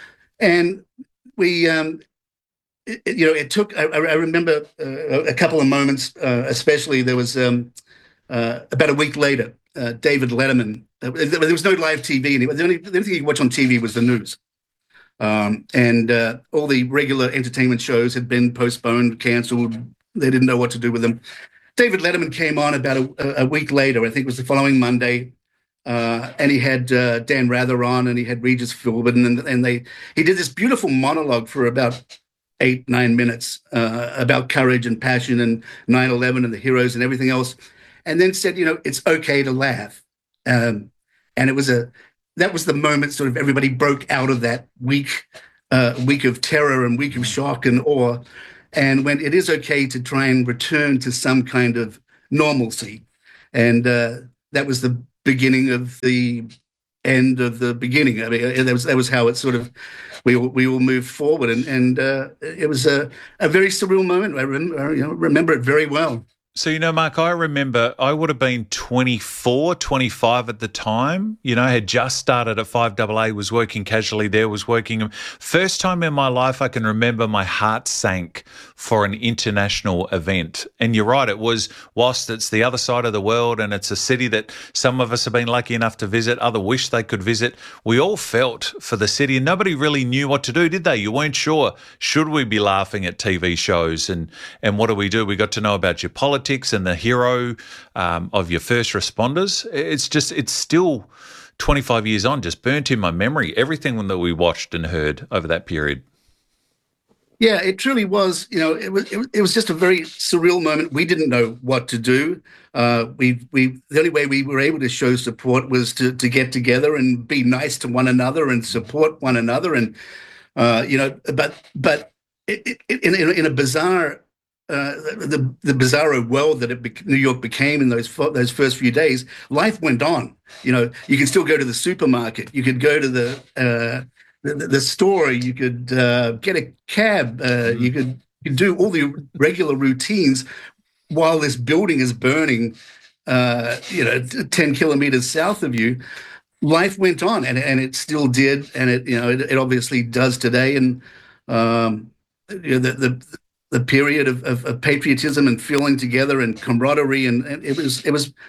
and we. Um, It, you know, it took, I, I remember uh, a couple of moments, uh, especially there was um, uh, about a week later, uh, David Letterman, uh, there was no live T V anymore. The only, the only thing you could watch on T V was the news. Um, and uh, all the regular entertainment shows had been postponed, canceled. They didn't know what to do with them. David Letterman came on about a, a week later, I think it was the following Monday, uh, and he had uh, Dan Rather on, and he had Regis Philbin, and, and they he did this beautiful monologue for about eight, nine minutes uh, about courage and passion and nine eleven and the heroes and everything else. And then said, you know, it's okay to laugh. Um, and it was a, that was the moment sort of everybody broke out of that week, uh, week of terror and week of shock and awe. And when it is okay to try and return to some kind of normalcy. And uh, that was the beginning of the end of the beginning. I mean, that was, that was how it sort of, we all, we all moved forward, and and uh, it was a, a very surreal moment. I remember, you know, remember it very well. So, you know, Mark, I remember I would have been twenty-four, twenty-five at the time. You know, I had just started at five A A, was working casually there, was working. First time in my life I can remember my heart sank for an international event. And you're right, it was, whilst it's the other side of the world and it's a city that some of us have been lucky enough to visit, others wish they could visit, we all felt for the city and nobody really knew what to do, did they? You weren't sure, should we be laughing at T V shows? And, and what do we do? We got to know about your politics and the hero um, of your first responders. It's just, it's still twenty-five years on, just burnt in my memory, everything that we watched and heard over that period. Yeah, it truly was. You know, it was, it was it was just a very surreal moment. We didn't know what to do. Uh, we we the only way we were able to show support was to to get together and be nice to one another and support one another. And uh, you know, but but it, it, in in a bizarre. Uh, the the bizarro world that it be, New York became in those those first few days, life went on. You know, you could still go to the supermarket, you could go to the uh, the, the store, you could uh, get a cab, uh, you could you could do all the regular routines while this building is burning. Uh, you know, ten kilometers south of you. Life went on, and and it still did, and it you know it, it obviously does today. And um, you know, the the the period of, of, of patriotism and feeling together and camaraderie, and, and it was it was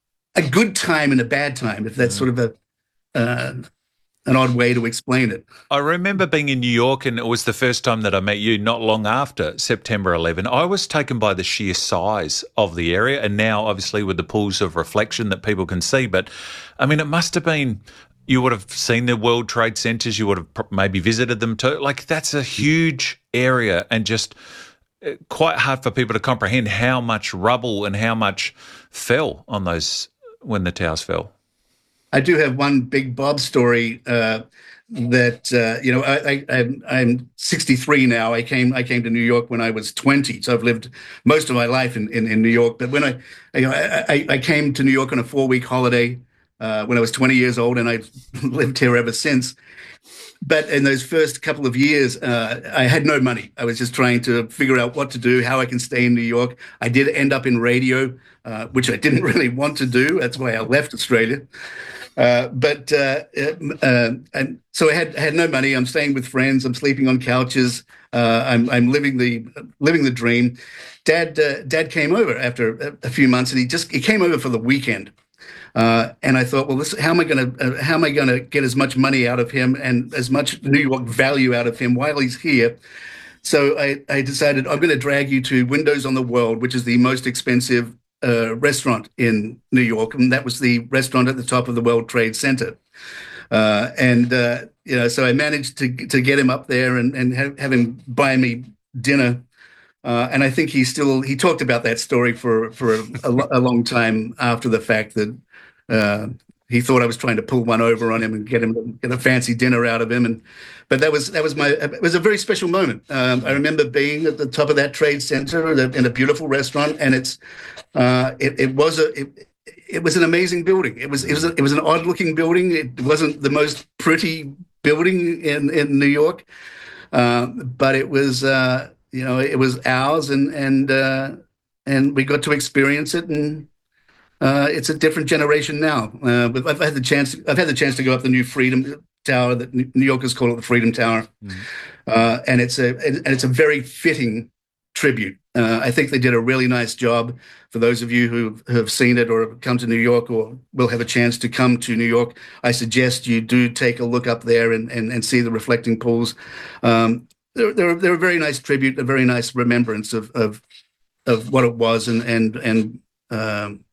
a good time and a bad time, if that's sort of a uh, an odd way to explain it. I remember being in New York, and it was the first time that I met you, not long after September eleventh. I was taken by the sheer size of the area, and now obviously with the pools of reflection that people can see. But I mean, it must have been. You would have seen the World Trade Centers. You would have maybe visited them too. Like, that's a huge area, and just quite hard for people to comprehend how much rubble and how much fell on those when the towers fell. I do have one big Bob story uh, that uh, you know. I, I, I'm, I'm sixty-three now. I came I came to New York when I was twenty, so I've lived most of my life in, in, in New York. But when I you know I, I came to New York on a four-week holiday uh, when I was twenty years old, and I've lived here ever since. But in those first couple of years, uh, I had no money. I was just trying to figure out what to do, how I can stay in New York. I did end up in radio, uh, which I didn't really want to do. That's why I left Australia. Uh, but uh, uh, and so I had had no money. I'm staying with friends. I'm sleeping on couches. Uh, I'm I'm living the living the dream. Dad uh, Dad came over after a, a few months, and he just he came over for the weekend. Uh, and I thought, well, this, how am I going to uh, how am I going to get as much money out of him and as much New York value out of him while he's here? So I, I decided I'm going to drag you to Windows on the World, which is the most expensive uh, restaurant in New York, and that was the restaurant at the top of the World Trade Center. Uh, and uh, you know, so I managed to to get him up there and and have, have him buy me dinner. Uh, and I think he still he talked about that story for for a, a, a long time after the fact that. Uh, he thought I was trying to pull one over on him and get him get a fancy dinner out of him. And but that was that was my it was a very special moment. Um, I remember being at the top of that trade center in a beautiful restaurant, and it's uh, it, it was a it, it was an amazing building. It was it was a, it was an odd looking building. It wasn't the most pretty building in in New York, uh, but it was uh, you know it was ours, and and uh, and we got to experience it. And Uh, it's a different generation now. Uh, but I've had the chance. I've had the chance to go up the new Freedom Tower that New Yorkers call it the Freedom Tower, mm. uh, and it's a and it's a very fitting tribute. Uh, I think they did a really nice job. For those of you who have seen it or have come to New York or will have a chance to come to New York, I suggest you do take a look up there and and, and see the reflecting pools. Um, they're, they're they're a very nice tribute, a very nice remembrance of of of what it was, and and and. Um,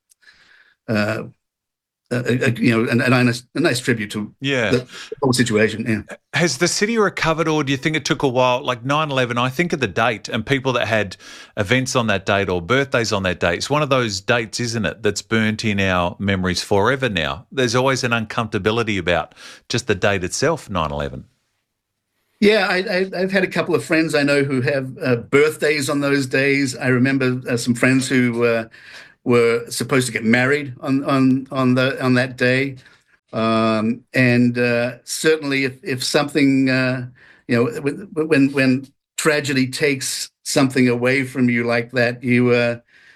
Uh, a, a, you know, a, a, nice, a nice tribute to yeah. the whole situation. Yeah. Has the city recovered, or do you think it took a while? Like nine eleven, I think of the date and people that had events on that date or birthdays on that date. It's one of those dates, isn't it, that's burnt in our memories forever now. There's always an uncomfortability about just the date itself, nine eleven. Yeah, I, I, I've had a couple of friends I know who have uh, birthdays on those days. I remember uh, some friends who uh, were supposed to get married on on on the on that day, um, and uh, certainly if if something uh, you know when when tragedy takes something away from you like that, you uh,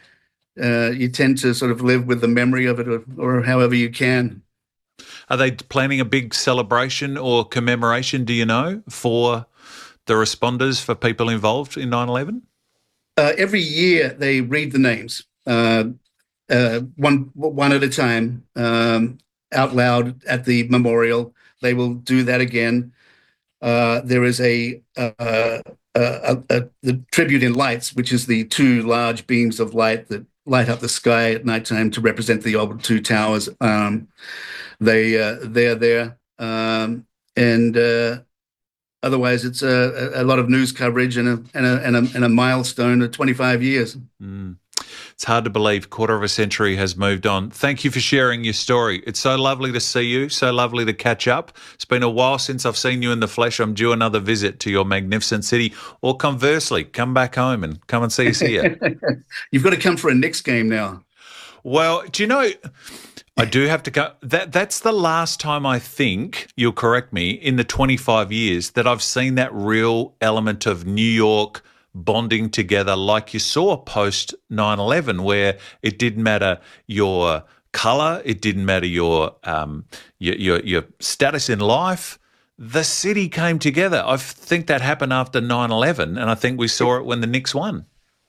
uh, you tend to sort of live with the memory of it, or, or however you can. Are they planning a big celebration or commemoration? Do you know, for the responders, for people involved in nine eleven? Uh, every year they read the names. Uh, uh, one one at a time, um, out loud at the memorial. They will do that again. Uh, there is a, uh, a, a, a the tribute in lights, which is the two large beams of light that light up the sky at nighttime to represent the old two towers. Um, they uh, they're there, um, and uh, otherwise it's a, a lot of news coverage and a and a and a, and a milestone of twenty-five years. Mm. It's hard to believe quarter of a century has moved on. Thank you for sharing your story. It's so lovely to see you, so lovely to catch up. It's been a while since I've seen you in the flesh. I'm due another visit to your magnificent city, or conversely, come back home and come and see us here. You've got to come for a Knicks game now. Well, do you know, I do have to go. That, that's the last time, I think, you'll correct me, in the twenty-five years that I've seen that real element of New York bonding together like you saw post nine eleven, where it didn't matter your colour, it didn't matter your, um, your your your status in life. The city came together. I think that happened after nine eleven, and I think we saw it when the Knicks won.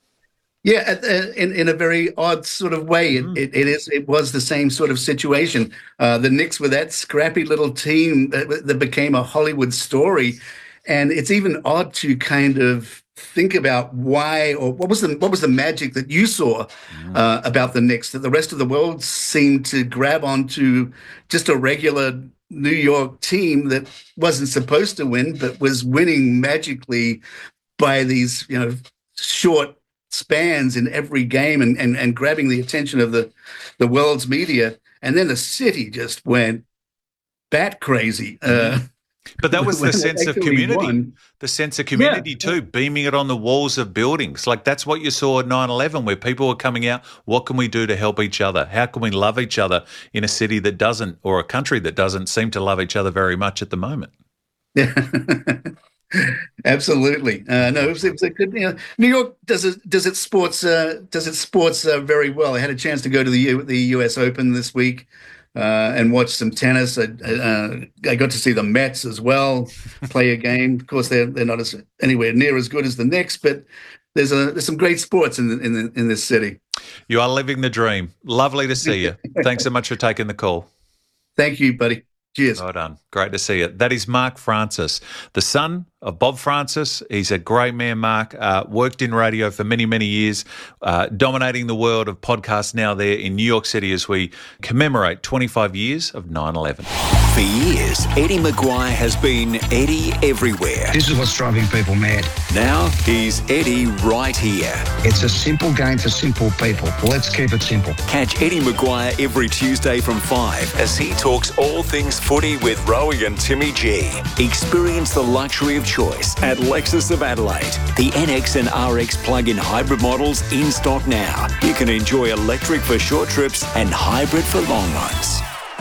Yeah, in in a very odd sort of way, it, mm. it, it is. It was the same sort of situation. Uh, the Knicks were that scrappy little team that, that became a Hollywood story, and it's even odd to kind of think about why, or what was the what was the magic that you saw uh, about the Knicks that the rest of the world seemed to grab onto just a regular New York team that wasn't supposed to win but was winning magically by these, you know, short spans in every game and and, and grabbing the attention of the the world's media. And then the city just went bat crazy. Uh, But that was the sense of community, won. the sense of community yeah. too, beaming it on the walls of buildings. Like that's what you saw at nine eleven, where people were coming out, what can we do to help each other? How can we love each other in a city that doesn't, or a country that doesn't seem to love each other very much at the moment? Yeah, absolutely. Uh, no, it was, it was a good, you know, New York does it, does its sports, uh, does its sports uh, very well. I had a chance to go to the U, the U S Open this week. Uh, and watch some tennis. I, uh, I got to see the Mets as well play a game. Of course, they're they're not as, anywhere near as good as the Knicks, but there's a there's some great sports in the, in the, in this city. You are living the dream. Lovely to see you. Thanks so much for taking the call. Thank you, buddy. Cheers. Well done. Great to see you. That is Mark Francis, the son of Bob Francis. He's a great man, Mark. Uh, worked in radio for many, many years, uh, dominating the world of podcasts now there in New York City as we commemorate twenty-five years of nine eleven. For years, Eddie Maguire has been Eddie everywhere. This is what's driving people mad. Now he's Eddie right here. It's a simple game for simple people. Let's keep it simple. Catch Eddie Maguire every Tuesday from five as he talks all things footy with Rowie and Timmy G. Experience the luxury of choice at Lexus of Adelaide. The N X and R X plug-in hybrid models in stock now. You can enjoy electric for short trips and hybrid for long ones.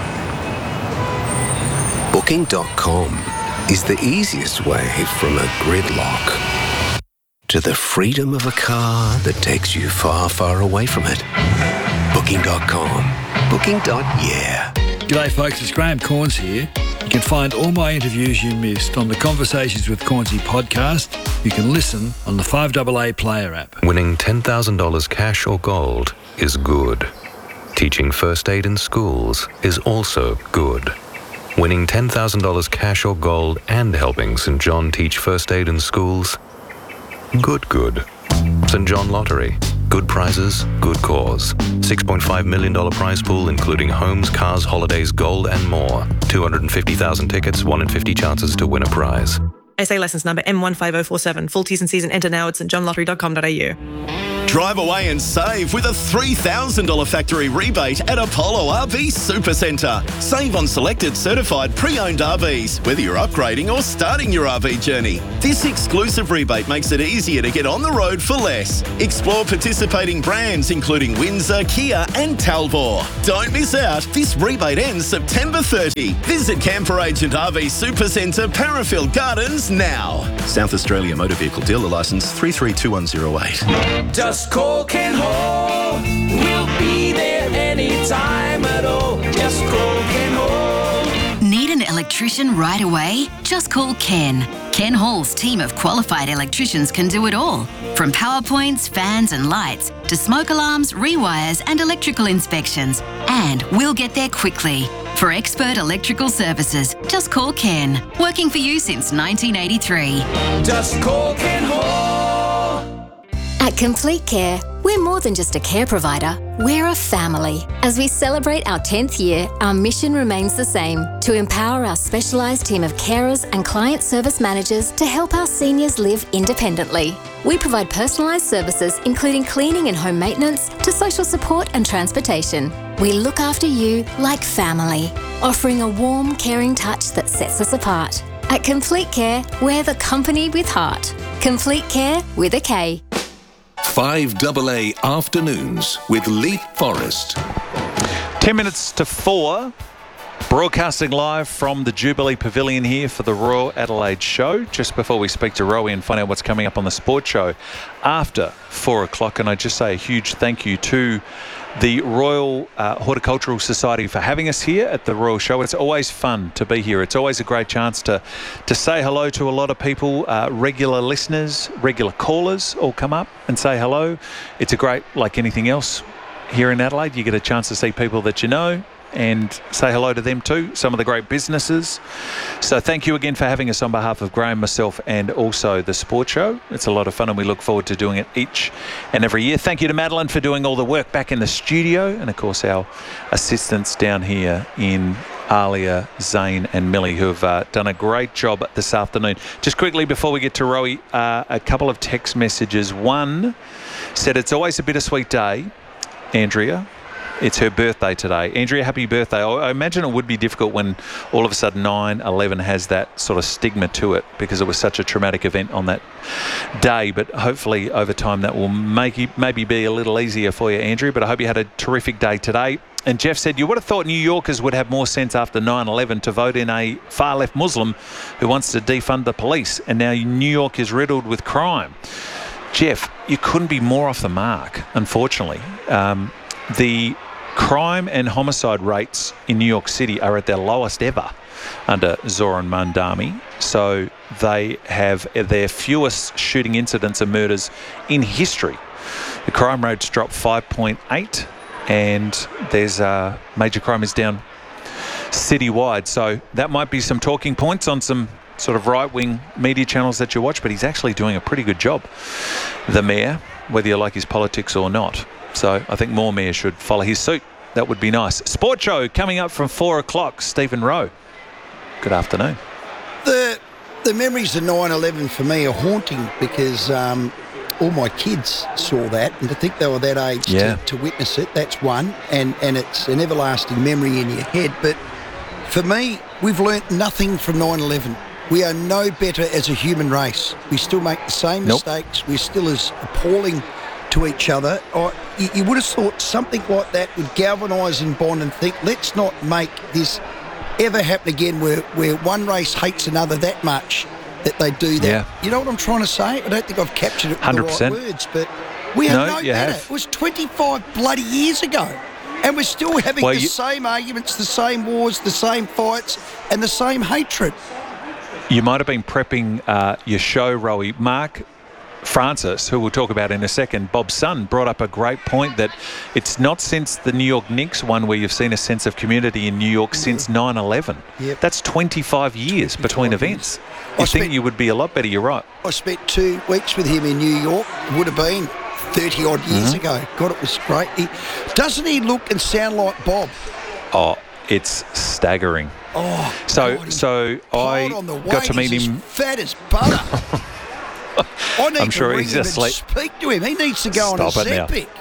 Booking dot com is the easiest way from a gridlock to the freedom of a car that takes you far, far away from it. Booking dot com. Booking. Yeah. G'day folks, it's Graham Corns here. You can find all my interviews you missed on the Conversations with Cornsy podcast. You can listen on the five A A Player app. Winning ten thousand dollars cash or gold is good. Teaching first aid in schools is also good. Winning ten thousand dollars cash or gold and helping Saint John teach first aid in schools? Good, good. Saint John Lottery. Good prizes, good cause. six point five million dollars prize pool, including homes, cars, holidays, gold, and more. two hundred fifty thousand tickets, one in fifty chances to win a prize. S A licence number M one five zero four seven. Full T's and C's and enter now at st john lottery dot com dot a u. Drive away and save with a three thousand dollars factory rebate at Apollo R V Supercentre. Save on selected certified pre-owned R Vs, whether you're upgrading or starting your R V journey. This exclusive rebate makes it easier to get on the road for less. Explore participating brands including Windsor, Kia and Talbot. Don't miss out. This rebate ends September thirtieth. Visit Camper Agent R V Supercentre, Parafield Gardens now. South Australia Motor Vehicle Dealer Licence three three two one zero eight. Just call Ken Hall. We'll be there anytime at all. Just call Ken Hall. Need an electrician right away? Just call Ken. Ken Hall's team of qualified electricians can do it all. From power points, fans and lights, to smoke alarms, rewires and electrical inspections. And we'll get there quickly. For expert electrical services, just call Ken. Working for you since nineteen eighty-three. Just call Ken Hall. At Complete Care, we're more than just a care provider, we're a family. As we celebrate our tenth year, our mission remains the same, to empower our specialised team of carers and client service managers to help our seniors live independently. We provide personalised services including cleaning and home maintenance to social support and transportation. We look after you like family, offering a warm, caring touch that sets us apart. At Complete Care, we're the company with heart. Complete Care with a K. five A A Afternoons with Leith Forrest. Ten minutes to four. Broadcasting live from the Jubilee Pavilion here for the Royal Adelaide Show. Just before we speak to Rowie and find out what's coming up on the sports show after four o'clock. And I just say a huge thank you to the Royal uh, Horticultural Society for having us here at the Royal Show. It's always fun to be here. It's always a great chance to to say hello to a lot of people, uh, regular listeners, regular callers all come up and say hello. It's a great, like anything else here in Adelaide, you get a chance to see people that you know and say hello to them too, some of the great businesses. So thank you again for having us on behalf of Graham, myself and also the Sports Show. It's a lot of fun and we look forward to doing it each and every year. Thank you to Madeline for doing all the work back in the studio and of course our assistants down here in Alia, Zane and Millie who have uh, done a great job this afternoon. Just quickly before we get to Rowie, uh, a couple of text messages. One said it's always a bittersweet day, Andrea. It's her birthday today. Andrea, happy birthday. I imagine it would be difficult when all of a sudden nine eleven has that sort of stigma to it because it was such a traumatic event on that day. But hopefully over time that will make it maybe be a little easier for you, Andrea. But I hope you had a terrific day today. And Jeff said, you would have thought New Yorkers would have more sense after nine eleven to vote in a far-left Muslim who wants to defund the police. And now New York is riddled with crime. Jeff, you couldn't be more off the mark, unfortunately. Um, the crime and homicide rates in New York City are at their lowest ever under Zoran Mandami. So they have their fewest shooting incidents and murders in history. The crime rate's dropped five point eight and there's uh, major crime is down citywide. So that might be some talking points on some sort of right-wing media channels that you watch, but he's actually doing a pretty good job, the Mayor, whether you like his politics or not. So I think more mayors should follow his suit. That would be nice. Sport Show coming up from four o'clock. Stephen Rowe, good afternoon. The the memories of nine eleven for me are haunting because um, all my kids saw that, and to think they were that age yeah. to, to witness it, that's one, and, and it's an everlasting memory in your head. But for me, we've learnt nothing from nine eleven. We are no better as a human race. We still make the same nope. mistakes. We're still as appalling to each other. Or you, you would have thought something like that would galvanise and bond and think, let's not make this ever happen again where, where one race hates another that much that they do that. Yeah. You know what I'm trying to say? I don't think I've captured it with one hundred percent. the right words, but we are no, no you better. have. It was twenty-five bloody years ago. And we're still having well, the you... same arguments, the same wars, the same fights, and the same hatred. You might have been prepping uh, your show, Rowie. Mark Francis, who we'll talk about in a second, Bob's son, brought up a great point that it's not since the New York Knicks one where you've seen a sense of community in New York mm-hmm. since nine eleven. Yep. That's twenty-five years twenty-five between years. events. I You spent, think you would be a lot better, you're right. I spent two weeks with him in New York. It would have been thirty-odd years mm-hmm. ago. God, it was great. He, doesn't he look and sound like Bob? Oh, it's staggering. Oh, so God, so I got to meet he's him. As fat as butter. I need I'm to sure ring he's him just and like speak to him. He needs to go Stop on a it now. Zempic.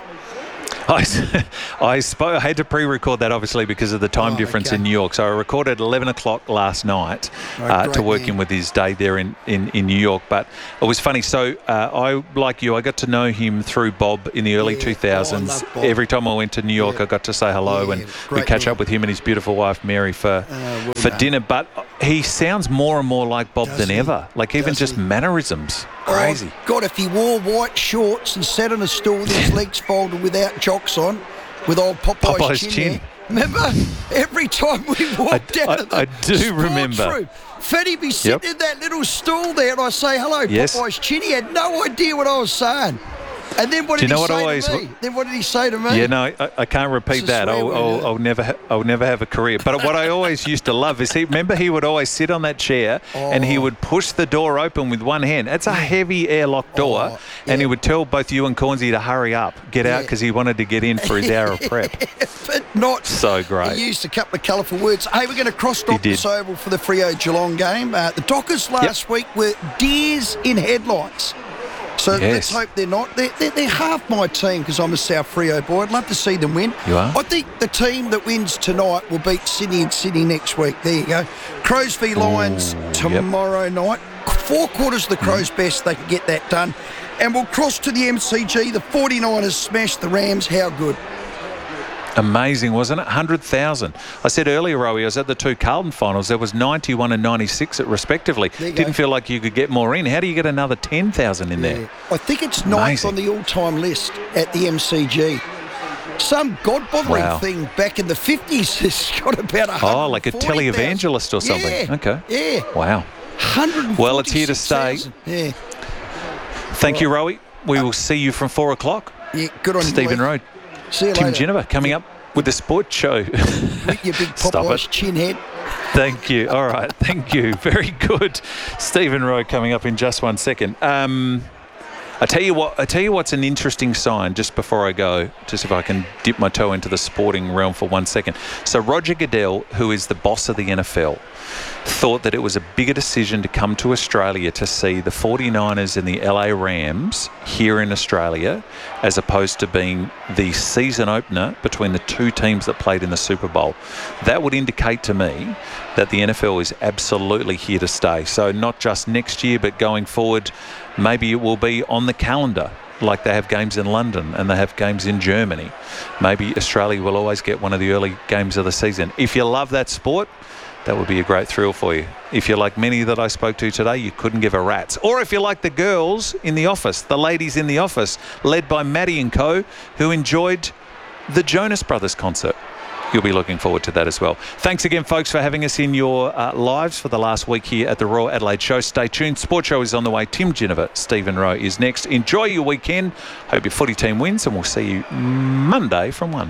I, I, spoke, I had to pre-record that, obviously, because of the time Oh, difference okay. in New York. So I recorded at eleven o'clock last night Oh, uh, great to work man. in with his day there in, in, in New York. But it was funny. So uh, I, like you, I got to know him through Bob in the early Yeah. two thousands. Oh, I love Bob. Every time I went to New York, Yeah. I got to say hello Yeah, and great we'd catch man. up with him and his beautiful wife, Mary, for, Uh, well for done. dinner. But he sounds more and more like Bob Does than he? ever. Like even Does just he? mannerisms. Crazy. Oh, God, if he wore white shorts and sat on a stool with his legs folded without jocks on, with old Popeye's, Popeye's chin, chin. there. Remember? Every time we walked I- out I- of the I do sports remember. room, Fatty'd be sitting Yep. in that little stool there and I say, hello, Yes. Popeye's chin. He had no idea what I was saying. And then what Do did you know he what say always- to me? Then what did he say to me? Yeah, no, I, I can't repeat It's a that. swear I'll, word, I'll, isn't it? I'll never, ha- I'll never have a career. But what I always used to love is he. Remember, he would always sit on that chair and he Oh. would push the door open with one hand. It's a heavy airlock door, Oh, and he yeah. would tell both you and Cornsey to hurry up, get out, Yeah. because he wanted to get in for his hour of prep. But not. So great. He used a couple of colourful words. Hey, we're going to cross dock did. this oval for the Freo Geelong game. Uh, the Dockers last week were deers in headlights. So Yes. let's hope they're not. They're, they're, they're half my team because I'm a South Freo boy. I'd love to see them win. You are? I think the team that wins tonight will beat Sydney and Sydney next week. There you go. Crows v Lions Ooh, tomorrow night. Four quarters of the Crows Mm. best. They can get that done. And we'll cross to the M C G. The forty-niners smashed the Rams. How good? Amazing, wasn't it? one hundred thousand. I said earlier, Rowie, I was at the two Carlton finals. There was ninety-one and ninety-six respectively. There you Didn't go. feel like you could get more in. How do you get another ten thousand in there? I think it's ninth Amazing. on the all-time list at the M C G. Some god-boggling Wow. thing back in the fifties has got about one hundred Oh, like a televangelist or something. Yeah, Okay. yeah. Wow. one hundred Well, it's here to stay. Yeah, Thank you, Rowie. We will see you from four o'clock. yeah, good on Stephen you. Road. See you Tim later. Geneva coming up with the sports show. With your big Stop Popeye's it. chin head. Thank you. All right. Thank you. Very good. Stephen Rowe coming up in just one second. Um, I tell you what. I tell you what's an interesting sign. Just before I go, just if I can dip my toe into the sporting realm for one second. So Roger Goodell, who is the boss of the N F L, thought that it was a bigger decision to come to Australia to see the forty-niners and the L A Rams here in Australia, as opposed to being the season opener between the two teams that played in the Super Bowl. That would indicate to me that the N F L is absolutely here to stay. So not just next year, but going forward, maybe it will be on the calendar. Like they have games in London and they have games in Germany. Maybe Australia will always get one of the early games of the season. If you love that sport, that would be a great thrill for you. If you're like many that I spoke to today, you couldn't give a rat's. Or if you're like the girls in the office, the ladies in the office, led by Maddie and co, who enjoyed the Jonas Brothers concert. You'll be looking forward to that as well. Thanks again, folks, for having us in your uh, lives for the last week here at the Royal Adelaide Show. Stay tuned. Sports Show is on the way. Tim Geneva, Stephen Rowe is next. Enjoy your weekend. Hope your footy team wins, and we'll see you Monday from one.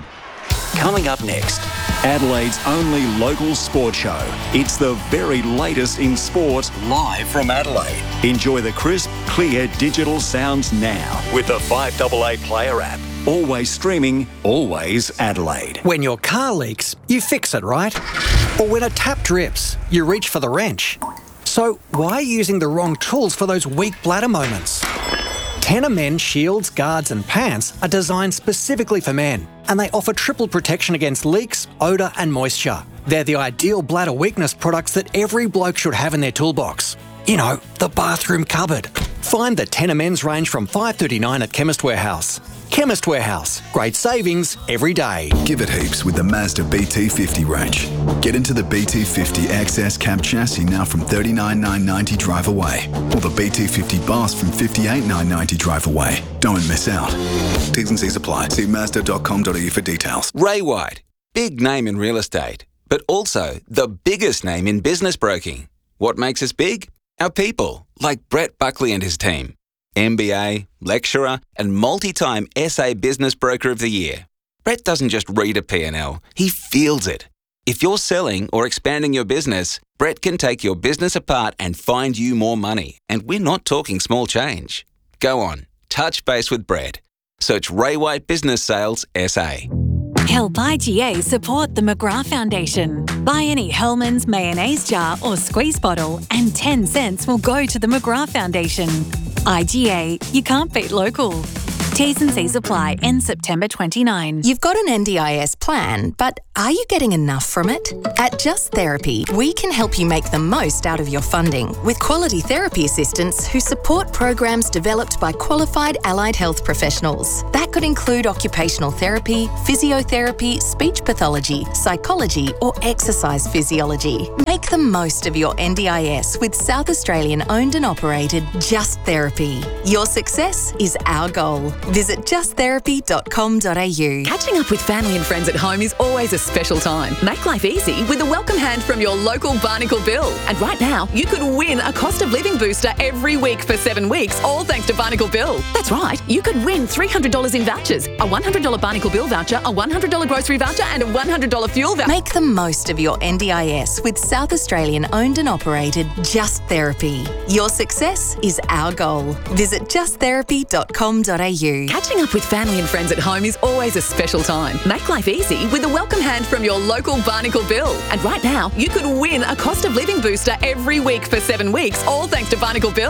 Coming up next, Adelaide's only local sport show. It's the very latest in sport, live from Adelaide. Enjoy the crisp, clear digital sounds now with the five A A Player app. Always streaming, always Adelaide. When your car leaks, you fix it, right? Or when a tap drips, you reach for the wrench. So why are you using the wrong tools for those weak bladder moments? Tenor Men shields, guards and pants are designed specifically for men, and they offer triple protection against leaks, odour and moisture. They're the ideal bladder weakness products that every bloke should have in their toolbox. You know, the bathroom cupboard. Find the Tenor Men's range from five dollars thirty-nine at Chemist Warehouse. Chemist Warehouse. Great savings every day. Give it heaps with the Mazda B T fifty range. Get into the B T fifty X S cab chassis now from thirty-nine thousand nine hundred ninety drive away. Or the B T fifty Boss from fifty-eight thousand nine hundred ninety drive away. Don't miss out. T's and C's apply. See mazda dot com dot a u for details. Ray White. Big name in real estate, but also the biggest name in business broking. What makes us big? Our people, like Brett Buckley and his team. M B A, lecturer, and multi-time S A Business Broker of the Year. Brett doesn't just read a P and L, he feels it. If you're selling or expanding your business, Brett can take your business apart and find you more money. And we're not talking small change. Go on, touch base with Brett. Search Ray White Business Sales S A. Help I G A support the McGrath Foundation. Buy any Hellmann's mayonnaise jar or squeeze bottle and ten cents will go to the McGrath Foundation. I G A, you can't beat local. T's and C's apply, end September twenty-ninth. You've got an N D I S plan, but are you getting enough from it? At Just Therapy, we can help you make the most out of your funding with quality therapy assistants who support programs developed by qualified allied health professionals. That could include occupational therapy, physiotherapy, speech pathology, psychology, or exercise physiology. Make the most of your N D I S with South Australian owned and operated Just Therapy. Your success is our goal. Visit just therapy dot com dot a u. Catching up with family and friends at home is always a special time. Make life easy with a welcome hand from your local Barnacle Bill. And right now, you could win a cost of living booster every week for seven weeks, all thanks to Barnacle Bill. That's right, you could win three hundred dollars in vouchers, a one hundred dollars Barnacle Bill voucher, a one hundred dollars grocery voucher, and a one hundred dollars fuel voucher. Make the most of your N D I S with South Australian owned and operated Just Therapy. Your success is our goal. Visit just therapy dot com dot a u. Catching up with family and friends at home is always a special time. Make life easy with a welcome hand from your local Barnacle Bill. And right now, you could win a cost of living booster every week for seven weeks, all thanks to Barnacle Bill.